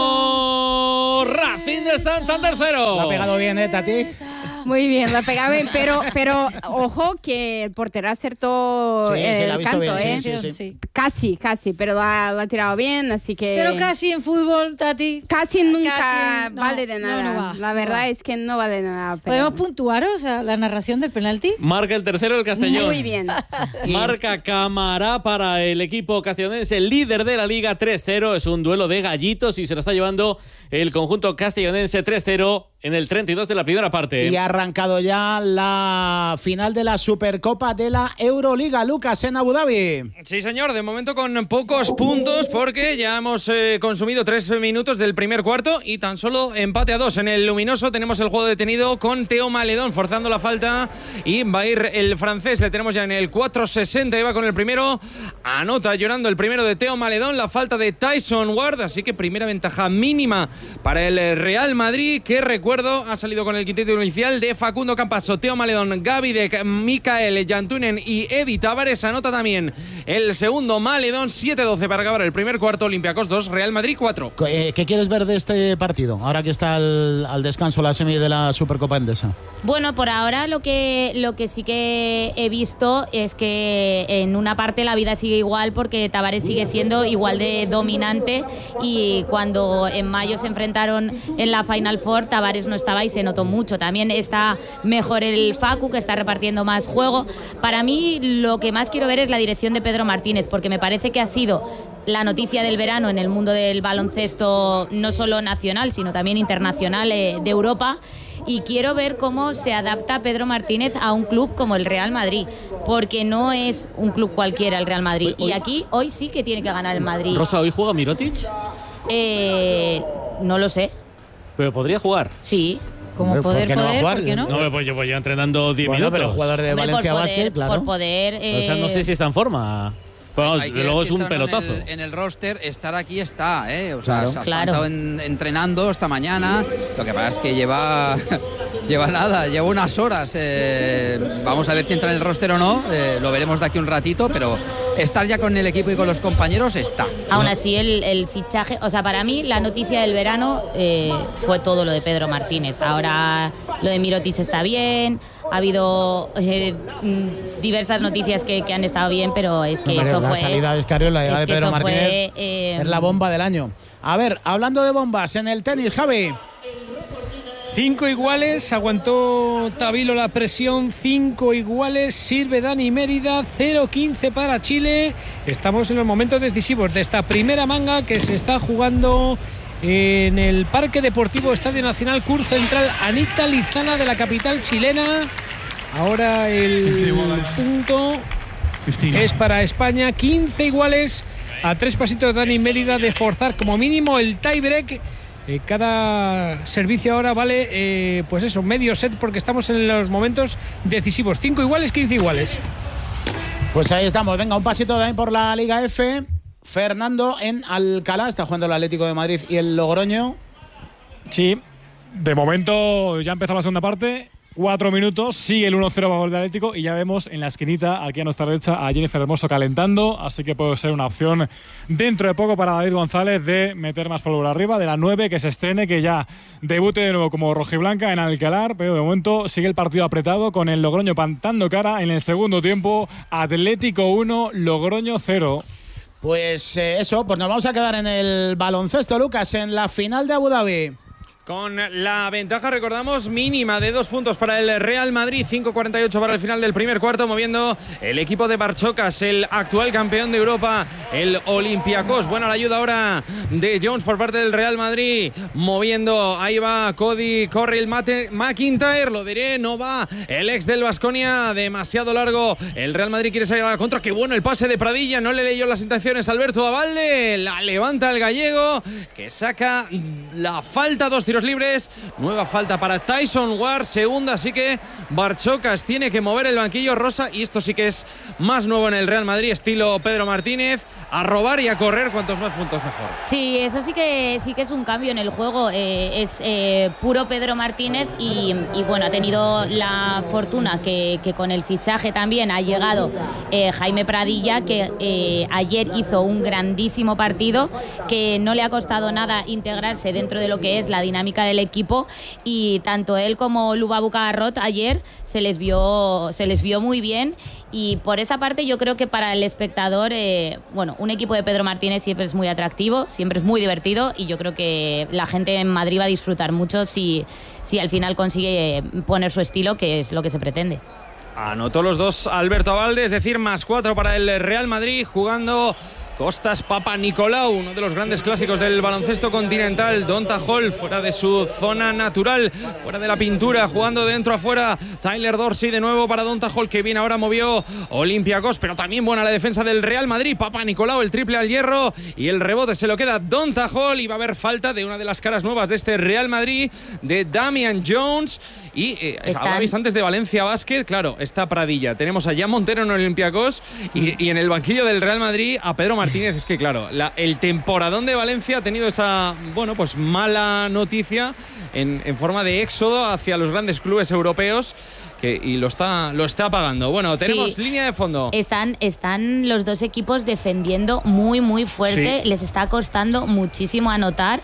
uno, Racing de Santander cero. Lo ha pegado bien, ¿eh, Tati? Muy bien, lo pegaba bien, pero, pero ojo que el portero acertó Sí, el sí, la ha visto canto, bien, ¿eh? sí, sí, sí. Sí. Casi, casi, pero lo ha, lo ha tirado bien, así que… Pero casi en fútbol, Tati. Casi nunca Casi, no, vale de no, nada. no va, la no verdad va. es que no vale de nada. pero- ¿Podemos puntuaros a la narración del penalti? Marca el tercero el Castellón. Muy bien. Marca Camará para el equipo castellonense, líder de la Liga, tres cero. Es un duelo de gallitos y se lo está llevando el conjunto castellonense tres cero en el treinta y dos de la primera parte. Y ha arrancado ya la final de la Supercopa de la Euroliga, Lucas, en Abu Dhabi. Sí, señor, de momento con pocos puntos porque ya hemos eh, consumido tres minutos del primer cuarto y tan solo empate a dos. En el luminoso tenemos el juego detenido con Teo Maledón forzando la falta y va a ir el francés. Le tenemos ya en el cuatro sesenta y va con el primero. Anota llorando el primero de Teo Maledón, la falta de Tyson Ward, así que primera ventaja mínima para el Real Madrid, que recuerdo ha salido con el quinteto inicial de Facundo Campaso, Teo Maledón, Gavidec, Mikael Jantunen y Edi Tavares. Anota también el segundo Maledón, siete doce para acabar el primer cuarto. Olympiacos dos, Real Madrid cuatro. Eh, ¿Qué quieres ver de este partido, ahora que está al, al descanso la semi de la Supercopa Endesa? Bueno, por ahora lo que, lo que sí que he visto es que en una parte la vida sigue igual porque Tavares sigue siendo igual de dominante y cuando en mayo se enfrentaron en la Final Four, Tavares no estaba y se notó mucho. También está mejor el Facu, que está repartiendo más juego. Para mí lo que más quiero ver es la dirección de Pedro Martínez, porque me parece que ha sido la noticia del verano en el mundo del baloncesto, no solo nacional, sino también internacional eh, de Europa. Y quiero ver cómo se adapta Pedro Martínez a un club como el Real Madrid, porque no es un club cualquiera el Real Madrid. Y aquí hoy sí que tiene que ganar el Madrid. Rosa, ¿hoy juega Mirotic? Eh, no lo sé. Pero podría jugar. Sí. Como Hombre, ¿por poder, qué no va a poder, jugar? ¿por qué no? No, pues yo voy entrenando diez Bueno, minutos. pero jugador de Hombre, Valencia por poder, Basket, claro. Por poder. Eh, O sea, no sé si está en forma. Pero Hay que luego ver es si un entra, ¿no? pelotazo. En el, en el roster, estar aquí está, ¿eh? O sea, Claro. se ha Claro. estado en- entrenando esta mañana. Lo que pasa es que lleva, lleva nada, lleva unas horas. eh, vamos a ver si entra en el roster o no. eh, lo veremos de aquí un ratito, pero estar ya con el equipo y con los compañeros está. Aún así, el, el fichaje, o sea, para mí la noticia del verano eh, fue todo lo de Pedro Martínez. Ahora lo de Mirotic está bien, ha habido eh, mm, diversas noticias que, que han estado bien, pero es que Hombre, eso la fue… salida de Escariolo, la llegada es de que Pedro eso Martínez fue, eh, es la bomba del año. A ver, hablando de bombas, en el tenis, Javi. Cinco iguales, aguantó Tavilo la presión, cinco iguales, sirve Dani Mérida, cero quince para Chile. Estamos en los momentos decisivos de esta primera manga que se está jugando en el Parque Deportivo Estadio Nacional Cur Central Anita Lizana de la capital chilena. Ahora el punto es para España, quince iguales, a tres pasitos Dani Mérida de forzar como mínimo el tiebreak. Eh, cada servicio ahora vale, eh, pues eso, medio set, porque estamos en los momentos decisivos. cinco iguales, quince iguales. Pues ahí estamos. Venga, un pasito también por la Liga F. Fernando en Alcalá. Está jugando el Atlético de Madrid y el Logroño. Sí, de momento ya ha empezado la segunda parte. Cuatro minutos, sigue el uno cero bajo el Atlético y ya vemos en la esquinita, aquí a nuestra derecha, a Jennifer Hermoso calentando, así que puede ser una opción dentro de poco para David González de meter más polvo arriba, de la nueve, que se estrene, que ya debute de nuevo como rojiblanca en Alcalá, pero de momento sigue el partido apretado con el Logroño plantando cara en el segundo tiempo. Atlético uno, Logroño cero. Pues eh, eso, pues nos vamos a quedar en el baloncesto, Lucas, en la final de Abu Dhabi. Con la ventaja, recordamos, mínima de dos puntos para el Real Madrid, cinco cuarenta y ocho para el final del primer cuarto, moviendo el equipo de Barchocas, el actual campeón de Europa, el Olympiacos. Buena la ayuda ahora de Jones por parte del Real Madrid, moviendo, ahí va Cody Corriel McIntyre, lo diré, no va el ex del Baskonia, demasiado largo, el Real Madrid quiere salir a la contra, qué bueno el pase de Pradilla, no le leyó las intenciones Alberto Abalde, la levanta el gallego, que saca la falta, dos tiros tiros libres. Nueva falta para Tyson Ward, segunda, así que Barchocas tiene que mover el banquillo rosa y esto sí que es más nuevo en el Real Madrid, estilo Pedro Martínez, a robar y a correr, cuantos más puntos mejor. Sí, eso sí que sí que es un cambio en el juego, eh, es eh, puro Pedro Martínez y, y bueno, ha tenido la fortuna que, que con el fichaje también ha llegado eh, Jaime Pradilla, que eh, ayer hizo un grandísimo partido, que no le ha costado nada integrarse dentro de lo que es la dinámica del equipo, y tanto él como Lubabu Cagarrot ayer se les vio se les vio muy bien, y por esa parte yo creo que para el espectador, eh, bueno, un equipo de Pedro Martínez siempre es muy atractivo, siempre es muy divertido, y yo creo que la gente en Madrid va a disfrutar mucho si, si al final consigue poner su estilo, que es lo que se pretende. Anotó los dos Alberto Abalde, es decir, más cuatro para el Real Madrid, jugando Costas Papanikolaou, uno de los grandes clásicos del baloncesto continental. Donta Hall fuera de su zona natural, fuera de la pintura, jugando de dentro a fuera. Tyler Dorsey de nuevo para Donta Hall, que bien ahora movió Olympiacos, pero también buena la defensa del Real Madrid. Papanikolaou, el triple al hierro, y el rebote se lo queda Donta Hall, y va a haber falta de una de las caras nuevas de este Real Madrid, de Damian Jones. Y eh, hablabais antes de Valencia Basket, claro, está Pradilla. Tenemos a Jan Montero en Olympiacos y, y en el banquillo del Real Madrid a Pedro Martínez. Es que claro, la, el temporadón de Valencia ha tenido esa, bueno, pues mala noticia en, en forma de éxodo hacia los grandes clubes europeos. Que, y lo está, lo está pagando. Bueno, tenemos sí, línea de fondo. Están, están los dos equipos defendiendo muy, muy fuerte. Sí. Les está costando muchísimo anotar.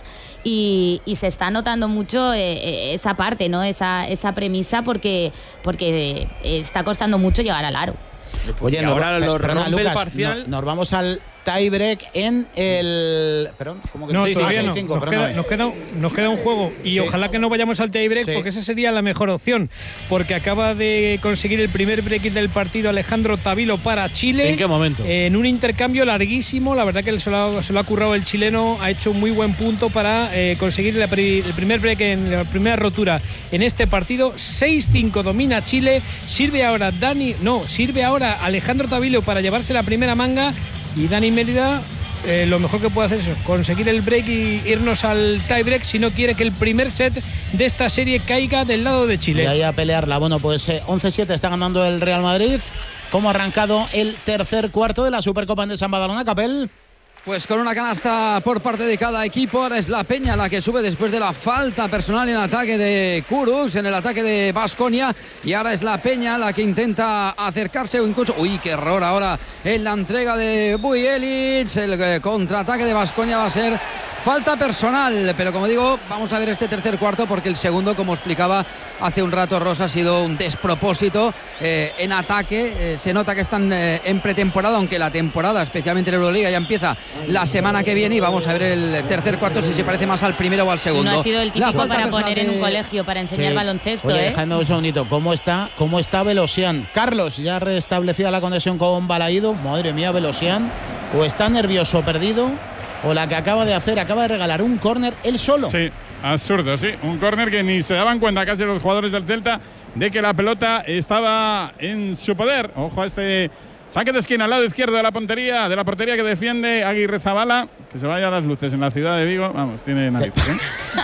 Y, y se está notando mucho eh, esa parte, ¿no? Esa, esa premisa, porque, porque está costando mucho llegar al aro. Oye, y ahora no, lo perdona, rompe Lucas, el parcial. No, nos vamos al tiebreak en el. Perdón, ¿cómo que no? Sí, todavía sí, no. cinco, nos, queda, nos, queda, nos queda un juego y sí. ojalá que no vayamos al tiebreak, sí. porque esa sería la mejor opción, porque acaba de conseguir el primer break del partido Alejandro Tavilo para Chile. ¿En qué momento? En un intercambio larguísimo, la verdad que se lo ha, se lo ha currado el chileno, ha hecho un muy buen punto para eh, conseguir la, el primer break en la primera rotura en este partido. seis cinco domina Chile, sirve ahora Dani, no, sirve ahora Alejandro Tavilo para llevarse la primera manga, y Dani Mérida eh, lo mejor que puede hacer es conseguir el break y irnos al tiebreak si no quiere que el primer set de esta serie caiga del lado de Chile. Y ahí a pelearla. Bueno, pues eh, once siete está ganando el Real Madrid. ¿Cómo ha arrancado el tercer cuarto de la Supercopa de San Badalona, Capel? Pues con una canasta por parte de cada equipo. Ahora es la Peña la que sube después de la falta personal en ataque de Kurux, en el ataque de Baskonia, y ahora es la Peña la que intenta acercarse o incluso, uy, qué error ahora en la entrega de Bujelic. El contraataque de Baskonia va a ser falta personal, pero como digo, vamos a ver este tercer cuarto, porque el segundo, como explicaba hace un rato Rosa, ha sido un despropósito eh, en ataque. Eh, se nota que están eh, en pretemporada, aunque la temporada, especialmente en Euroliga, ya empieza la semana que viene, y vamos a ver el tercer cuarto si se parece más al primero o al segundo. No ha sido el típico para poner en un colegio, para enseñar sí. baloncesto. Oye, ¿eh? déjame un segundito, ¿cómo está, cómo está Velosian? Carlos, ya restablecida la conexión con Balaído. Madre mía, Velosian, o está nervioso, perdido, o la que acaba de hacer, acaba de regalar un córner él solo. Sí, absurdo, sí. Un córner que ni se daban cuenta casi los jugadores del Celta de que la pelota estaba en su poder. Ojo a este saque de esquina al lado izquierdo de la portería, de la portería que defiende Aguirre Zabala. Que se vaya a las luces en la ciudad de Vigo. Vamos, tiene narices, ¿eh?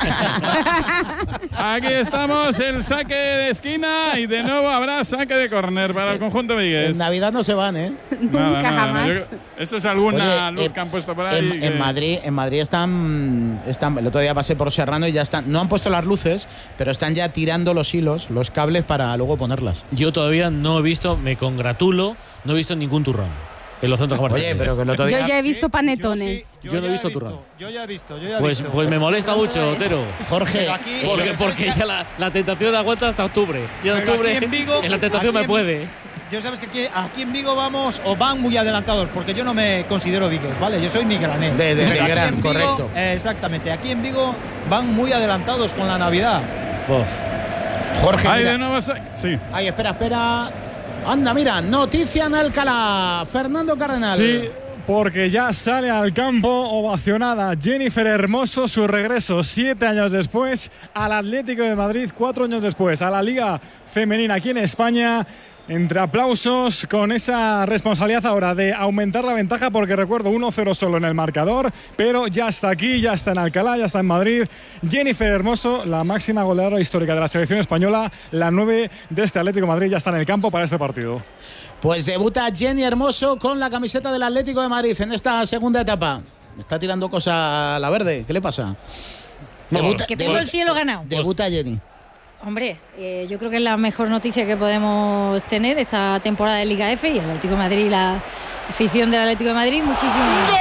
Aquí estamos, el saque de esquina, y de nuevo habrá saque de córner para el conjunto vigués. En Navidad no se van, ¿eh? Nunca, nada, nada, jamás. Yo, eso es alguna Oye, luz eh, que han puesto por ahí. En, que... en Madrid, en Madrid están, están. El otro día pasé por Serrano y ya están. No han puesto las luces, pero están ya tirando los hilos, los cables para luego ponerlas. Yo todavía no he visto, me congratulo, no he visto ningún turrón en los centros comerciales. Oye, pero que el otro día... Yo ya he visto panetones. Yo, sí, yo, yo no he visto turrón. Yo ya he visto, yo ya he pues, visto. Pues me molesta mucho, Otero. Jorge, aquí, porque, porque ya la, la tentación aguanta hasta octubre. Y en octubre, en, Vigo, en la tentación me puede. Yo sabes que aquí, aquí en Vigo vamos o van muy adelantados, porque yo no me considero vigués, ¿vale? Yo soy nigranés. De, de, de Gran, Vigo, correcto. Eh, exactamente. Aquí en Vigo van muy adelantados con la Navidad. Uf. Jorge, Ay, mira. de nuevo, sí. Ay, espera, espera. Anda, mira, noticia en Alcalá. Fernando Cardenal. Sí, porque ya sale al campo ovacionada Jennifer Hermoso, su regreso siete años después al Atlético de Madrid, cuatro años después a la Liga Femenina aquí en España. Entre aplausos con esa responsabilidad ahora de aumentar la ventaja, porque recuerdo uno cero solo en el marcador, pero ya está aquí, ya está en Alcalá, ya está en Madrid. Jennifer Hermoso, la máxima goleadora histórica de la selección española, la nueve de este Atlético de Madrid, ya está en el campo para este partido. Pues debuta Jenny Hermoso con la camiseta del Atlético de Madrid en esta segunda etapa. Me está tirando cosa a la verde, ¿qué le pasa? Debuta, que tengo el cielo ganado. Debuta Jenny. Hombre, eh, yo creo que es la mejor noticia que podemos tener esta temporada de Liga F, y el Atlético de Madrid, la afición del Atlético de Madrid, muchísimo más.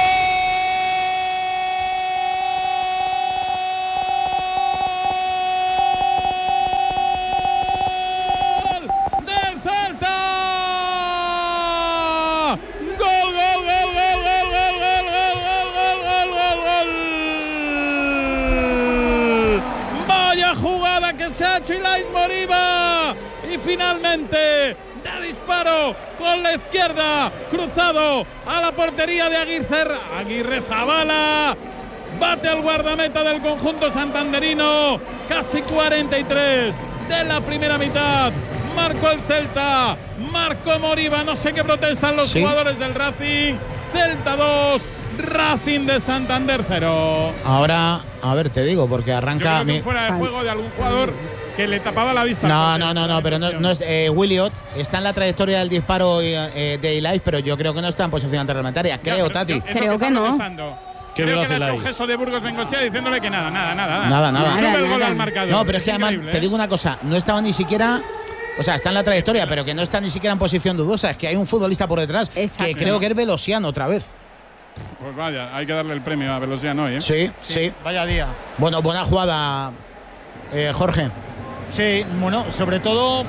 Ilais Moriba y finalmente de disparo con la izquierda, cruzado a la portería de Aguirre, Aguirre Zabala, bate al guardameta del conjunto santanderino. Casi cuarenta y tres de la primera mitad, marcó el Celta, marcó Moriba. No sé qué protestan los ¿Sí? jugadores del Racing. Celta dos, Racing de Santander cero. Ahora, a ver, te digo, porque arranca. Yo creo que fuera de juego de algún jugador que le tapaba la vista. No, no, no, no, pero no, no es. Eh, Williot está en la trayectoria del disparo eh, de Ilais, pero yo creo que no está en posición reglamentaria. Creo, ya, Tati. Yo, creo que, que no. Creo que le ha hecho un gesto de Burgos Bengochea diciéndole que nada, nada, nada. Nada, nada. Sube el gol al marcador. No, pero es que además, ¿eh? te digo una cosa, no estaba ni siquiera. O sea, está en la trayectoria, pero que no está ni siquiera en posición dudosa. Es que hay un futbolista por detrás. Exacto. Que creo que es Velosiano otra vez. Pues vaya, hay que darle el premio a Velosiano hoy, ¿eh? Sí, sí, sí. Vaya día. Bueno, buena jugada, eh, Jorge. Sí, bueno, sobre todo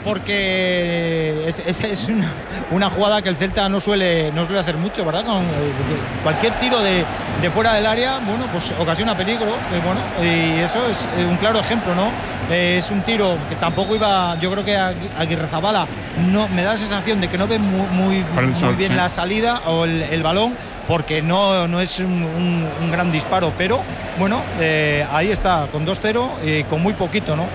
porque es, es, es una, una jugada que el Celta no suele, no suele hacer mucho, ¿verdad? Con cualquier tiro de, de fuera del área, bueno, pues ocasiona peligro, eh, bueno, y eso es un claro ejemplo, ¿no? Eh, es un tiro que tampoco iba, yo creo que Aguirre Zabala no, me da la sensación de que no ve muy, muy, muy sol, bien sí. la salida o el, el balón, porque no, no es un, un, un gran disparo, pero bueno, eh, ahí está, con dos cero y con muy poquito, ¿no?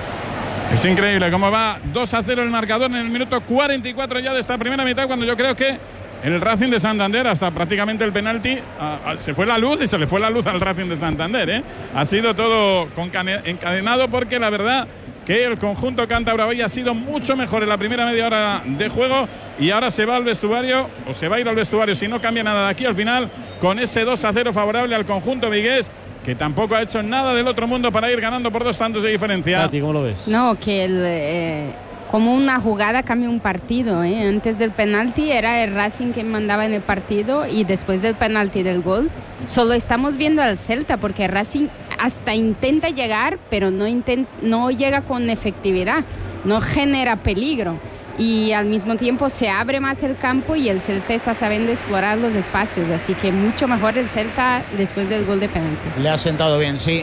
Es increíble cómo va dos a cero el marcador en el minuto cuarenta y cuatro ya de esta primera mitad, cuando yo creo que en el Racing de Santander, hasta prácticamente el penalti, a, a, se fue la luz y se le fue la luz al Racing de Santander, ¿eh? Ha sido todo encadenado, porque la verdad que el conjunto cántabro hoy ha sido mucho mejor en la primera media hora de juego, y ahora se va al vestuario, o se va a ir al vestuario si no cambia nada de aquí al final, con ese dos a cero favorable al conjunto vigués, que tampoco ha hecho nada del otro mundo para ir ganando por dos tantos de diferencia. Tati, ¿cómo lo ves? No, que el, eh, como una jugada cambia un partido, ¿eh? Antes del penalti era el Racing que mandaba en el partido, y después del penalti del gol solo estamos viendo al Celta, porque Racing hasta intenta llegar, pero no, intent, no llega con efectividad, no genera peligro. Y al mismo tiempo se abre más el campo y el Celta está sabiendo explorar los espacios, así que mucho mejor el Celta después del gol de penalti. Le ha sentado bien, sí.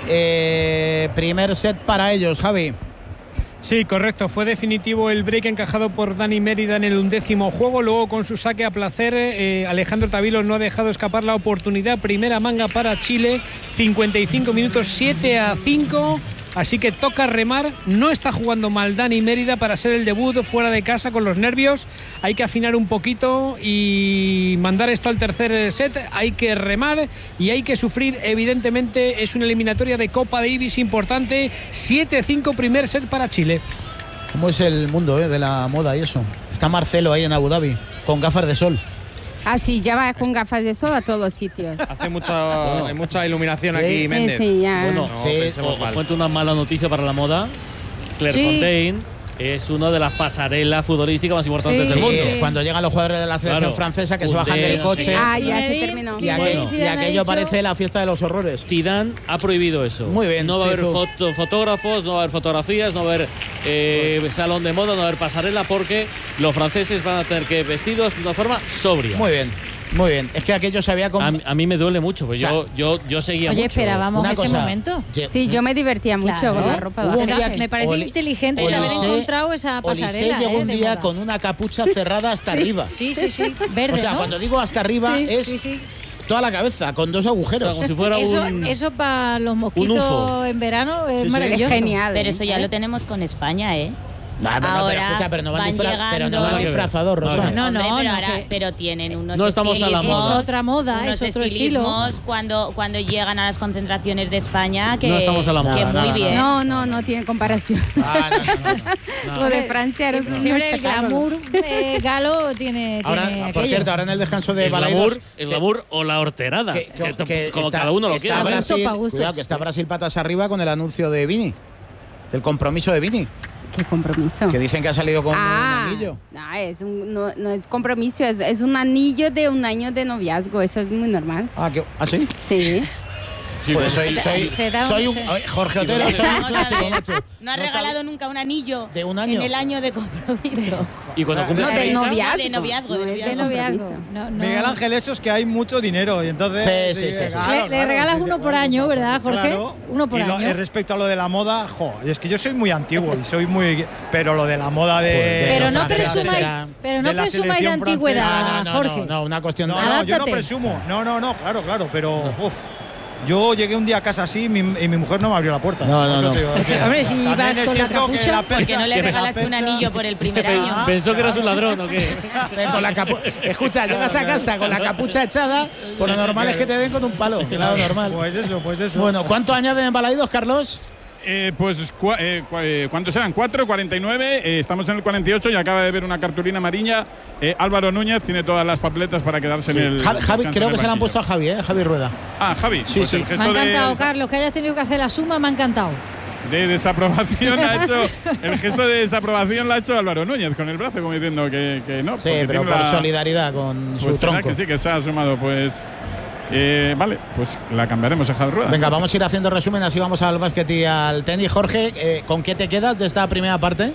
Eh, primer set para ellos, Javi. Sí, correcto. Fue definitivo el break encajado por Dani Mérida en el undécimo juego. Luego, con su saque a placer, eh, Alejandro Tavilo no ha dejado escapar la oportunidad. Primera manga para Chile, cincuenta y cinco minutos, siete a cinco. Así que toca remar. No está jugando mal Dani Mérida para ser el debut fuera de casa con los nervios. Hay que afinar un poquito y mandar esto al tercer set. Hay que remar y hay que sufrir. Evidentemente es una eliminatoria de Copa Davis importante. siete cinco primer set para Chile. ¿Cómo es el mundo eh, de la moda y eso? Está Marcelo ahí en Abu Dhabi con gafas de sol. Ah, sí, ya va con gafas de sol a todos los sitios. Hace mucha, bueno, hay mucha iluminación sí, aquí, sí, Méndez. Sí, ya. Bueno, no, sí, os cuento una mala noticia para la moda. Claire sí. Fontaine es una de las pasarelas futbolísticas más importantes sí, del mundo. Sí. Cuando llegan los jugadores de la selección claro. francesa que Undé, se bajan del coche. Sí. Ah, ya se terminó. Y, aquello, y aquello parece la fiesta de los horrores. Zidane ha prohibido eso. Muy bien. No va a haber Cizu. foto, fotógrafos, no va a haber fotografías, no va a haber eh, salón de moda, no va a haber pasarela, porque los franceses van a tener que ir vestidos de una forma sobria. Muy bien. Muy bien, es que aquello se había... A, a mí me duele mucho, pues o sea, yo, yo, yo seguía oye, mucho. Oye, esperábamos Una ese cosa, momento. Sí, yo me divertía mucho claro. con la ropa de baja. Me parece Oli, inteligente el haber encontrado esa pasarela. Olise llegó eh, un día moda. con una capucha cerrada hasta sí. arriba. Sí, sí, sí, verde, O sea, ¿no? cuando digo hasta arriba sí, es... Sí, sí. toda la cabeza, con dos agujeros. O sea, como si fuera eso, un, eso para los mosquitos en verano es sí, maravilloso. Es genial. Pero eso ya lo tenemos con España, ¿eh? No, pero, no, pero, escucha, pero no van, disfra pero no van disfrazados, Rosa. No, no, no, pero, no, ahora, que... pero tienen unos no estamos a la moda. Es otra moda, unos es otro estilo. cuando, cuando llegan a las concentraciones de España que, no estamos a la moda. que No, muy no, bien. No, no, no tiene comparación. Ah, no, no, no, no. Lo de Francia era siempre, un siempre el espectáculo. glamour eh, galo tiene, Ahora, tiene por aquello. cierto, ahora en el descanso de El Balaidos, glamour, el glamour o la horterada. que, Que, que, que como está, cada uno lo está quiera. Brasil, Pa' gustos. cuidado, que está Brasil patas arriba con el anuncio de Vini, del compromiso de Vini, ¿Qué compromiso? que dicen que ha salido con Ah, un anillo. no, es un, no, no es compromiso, es, es un anillo de un año de noviazgo, eso es muy normal. Ah, ¿qué? ¿Ah, sí? Sí. Sí, Pues soy, Se- soy, se da- soy un se- Oye, Jorge Otero, soy un Vamos a clásico, ver, macho. No has No regalado sabe- nunca un anillo, ¿De un año? en el año de compromiso. Y cuando cumples No, de treinta, noviazgo. de noviazgo, No de es noviazgo. De noviazgo. compromiso. No, no. Miguel Ángel, eso es que hay mucho dinero y entonces Sí, sí, sí, sí. claro, Le- le claro, regalas sí, sí, uno por claro, año, claro, ¿verdad, Jorge? claro. Uno por Y lo- año. eh, respecto a lo de la moda, jo, es que yo soy muy antiguo y soy muy, pero lo de la moda de, Pero Los no franceses presumáis, eran- pero no de la presumáis de selección antigüedad, No, no, no, Jorge. no, no, una cuestión no, de... no, yo no Adáptate. presumo, no, no, no, claro, claro, pero uf, yo llegué un día a casa así y mi, y mi mujer no me abrió la puerta. No, no, Por eso no. te digo, es que Hombre, si también ibas es con la cierto que capucha, la ¿Por qué no percha- le que la regalaste un percha- anillo por el primer año? Pensó que eras un ladrón o qué. Ven con la capu- Escucha, llegas a casa con la capucha echada, por lo normal es que te den con un palo. Claro, normal. Pues eso, pues eso. Bueno, ¿cuánto añaden en Balaidos, Carlos? Eh, pues, cua- eh, cua- eh, ¿cuántos eran? cuatro, cuarenta y nueve. Eh, estamos en el cuarenta y ocho y acaba de ver una cartulina amarilla. Eh, Álvaro Núñez tiene todas las papeletas para quedarse en el. Javi, Javi, descanso creo en que el se la han banquillo. puesto a Javi, ¿eh? Javi Rueda. Ah, Javi. Sí, pues sí. el Me gesto ha de, encantado, Carlos, que hayas tenido que hacer la suma, me ha encantado. de desaprobación ha hecho. El gesto de desaprobación lo ha hecho Álvaro Núñez con el brazo, como diciendo que, que no. Sí, porque pero tiene por la- solidaridad con Pues su será tronco. que sí, que se ha sumado, pues. Eh, vale, pues la cambiaremos a Javi Rueda. Venga, vamos a ir haciendo resumen, así vamos al básquet y al tenis. Jorge, eh, ¿con qué te quedas de esta primera parte?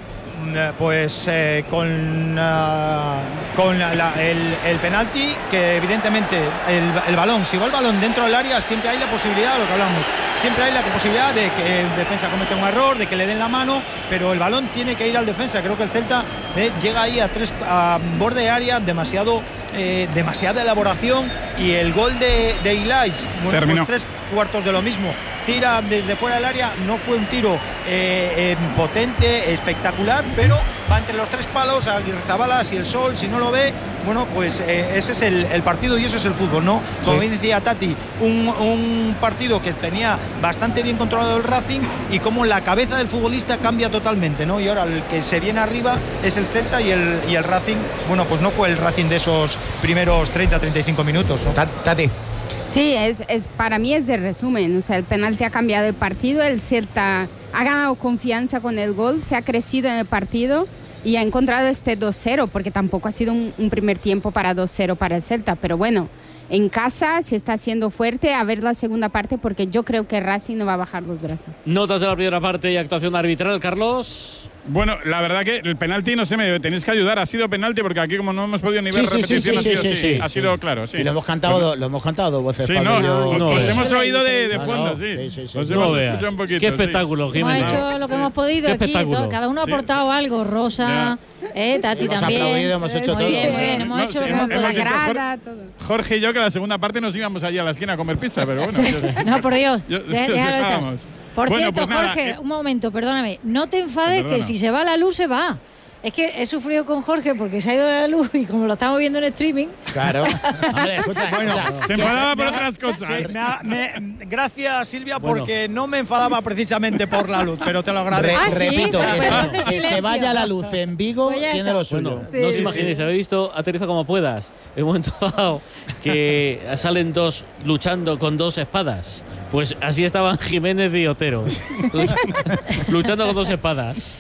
Eh, Pues eh, con, ah, con la- la- el, el penalti, que evidentemente el, el balón, si va el balón dentro del área, siempre hay la posibilidad de lo que hablamos. Siempre hay la posibilidad de que el defensa cometa un error, de que le den la mano, pero el balón tiene que ir al defensa. Creo que el Celta eh, llega ahí a tres a borde de área, demasiado, eh, demasiada elaboración, y el gol de, de Ilais, bueno, Terminó. pues tres cuartos de lo mismo. Tira desde fuera del área, no fue un tiro eh, eh, potente, espectacular, pero va entre los tres palos, Aguirrezabala, si el sol, si no lo ve, bueno, pues eh, ese es el, el partido y eso es el fútbol, ¿no? Como Sí. bien decía Tati, un, un partido que tenía bastante bien controlado el Racing, y como la cabeza del futbolista cambia totalmente, ¿no? Y ahora el que se viene arriba es el Celta, y el, y el Racing, bueno, pues no fue el Racing de esos primeros treinta a treinta y cinco minutos, ¿no? Tati. Sí, es, es, para mí es de resumen. O sea, el penalti ha cambiado el partido, el Celta ha ganado confianza con el gol, se ha crecido en el partido y ha encontrado este dos cero, porque tampoco ha sido un, un primer tiempo para dos cero para el Celta. Pero bueno, en casa se está haciendo fuerte, a ver la segunda parte, porque yo creo que Racing no va a bajar los brazos. Notas de la primera parte y actuación arbitral, Carlos. Bueno, la verdad que el penalti, no sé, me tenéis que ayudar. Ha sido penalti porque aquí, como no hemos podido ni ver Sí, sí, sí, repetición, sí, ha sido, sí, sí, sí, ha sí. sido claro. Sí. Y lo hemos cantado, Pues- do- lo hemos cantado dos veces. Sí, Pablo no, y yo. no, os veas. hemos oído de, de No, fondo, no, sí. sí, sí, sí. Os No hemos veas. escuchado un poquito. Qué sí. espectáculo, Hemos Jimena. hecho lo que Sí. hemos podido Qué aquí, espectáculo. todo- cada uno ha Sí. aportado algo, Rosa, eh, Tati Hemos también. aplaudido, hemos hecho muy todo. bien, muy bien, No, hemos sí, hecho lo que hemos- hemos hemos podido. hecho Jorge- Grada, todo. Jorge y yo, que la segunda parte nos íbamos allí a la esquina a comer pizza, pero bueno. yo- No, por Dios, yo- de- yo- déjalo estar. dejábamos. Por Bueno, cierto, pues nada, Jorge, eh, un momento, perdóname, no te enfades, Perdona. que si se va la luz, se va. Es que he sufrido con Jorge porque se ha ido la luz y como lo estamos viendo en streaming. Claro. Hombre, escucha, Bueno, escucha. Se enfadaba por otras cosas. Sí, me ha- me- gracias, Silvia, Bueno. porque no me enfadaba precisamente por la luz, pero te lo Re- agradezco. Ah, sí, repito, pues que, entonces se, que se silencio. vaya la luz en Vigo, Pues ya tiene está. lo suyo. Bueno, Sí, no os sí, imaginéis, habéis visto Aterriza como puedas. En un momento dado que salen dos luchando con dos espadas. Pues así estaban Jiménez y Otero. luchando con dos espadas.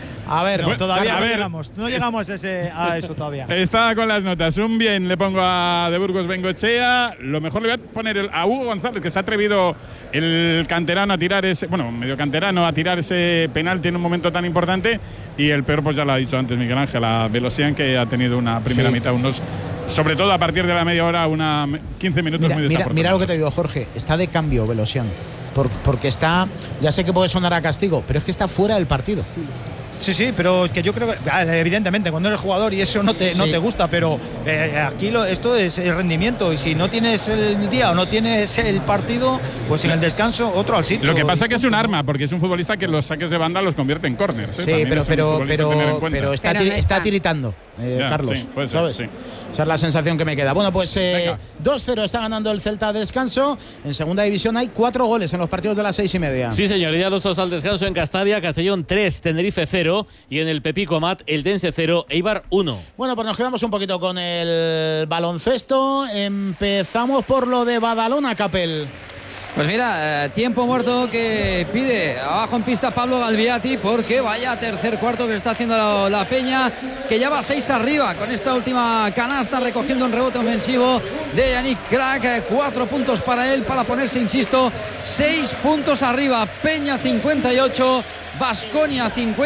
A ver, No, todavía a no ver. llegamos, no llegamos a, ese- a eso todavía. Estaba con las notas. Un bien le pongo a De Burgos Bengoechea. Lo mejor le voy a poner el- a Hugo González, que se ha atrevido el canterano a tirar ese, bueno, medio canterano a tirar ese penalti en un momento tan importante. Y el peor, pues ya lo ha dicho antes Miguel Ángel, a Velosian, que ha tenido una primera Sí. mitad, unos, sobre todo a partir de la media hora, una quince minutos Mira, muy mira, desafortunados. mira lo que te digo, Jorge. Está de cambio Velosian. Por- porque está. Ya sé que puede sonar a castigo, pero es que está fuera del partido. Sí, sí, pero es que yo creo que evidentemente cuando eres jugador y eso no te, sí. no te gusta, pero eh, aquí lo, esto es el rendimiento y si no tienes el día o no tienes el partido, pues en el descanso otro al sitio. Lo que pasa es que es un arma, porque es un futbolista que los saques de banda los convierte en corners. ¿eh? Sí, pero, pero, pero, pero está, pero no está. está tiritando, eh, ya, Carlos. Sí, puede ser, ¿sabes? Sí. Esa es la sensación que me queda. Bueno, pues eh, dos cero está ganando el Celta a descanso. En segunda división hay cuatro goles en los partidos de las seis y media. Sí, señor, ya los dos al descanso en Castalia, Castellón tres, Tenerife cero y en el Pepico Amat, el Dense cero, Eibar uno. Bueno, pues nos quedamos un poquito con el baloncesto. Empezamos por lo de Badalona, Capel. Pues mira, eh, tiempo muerto que pide abajo en pista Pablo Galviati, porque vaya tercer cuarto que está haciendo la, la Peña, que ya va seis arriba con esta última canasta, recogiendo un rebote ofensivo de Yannick Crack. Eh, cuatro puntos para él para ponerse, insisto, seis puntos arriba. Peña cincuenta y ocho, Baskonia cincuenta.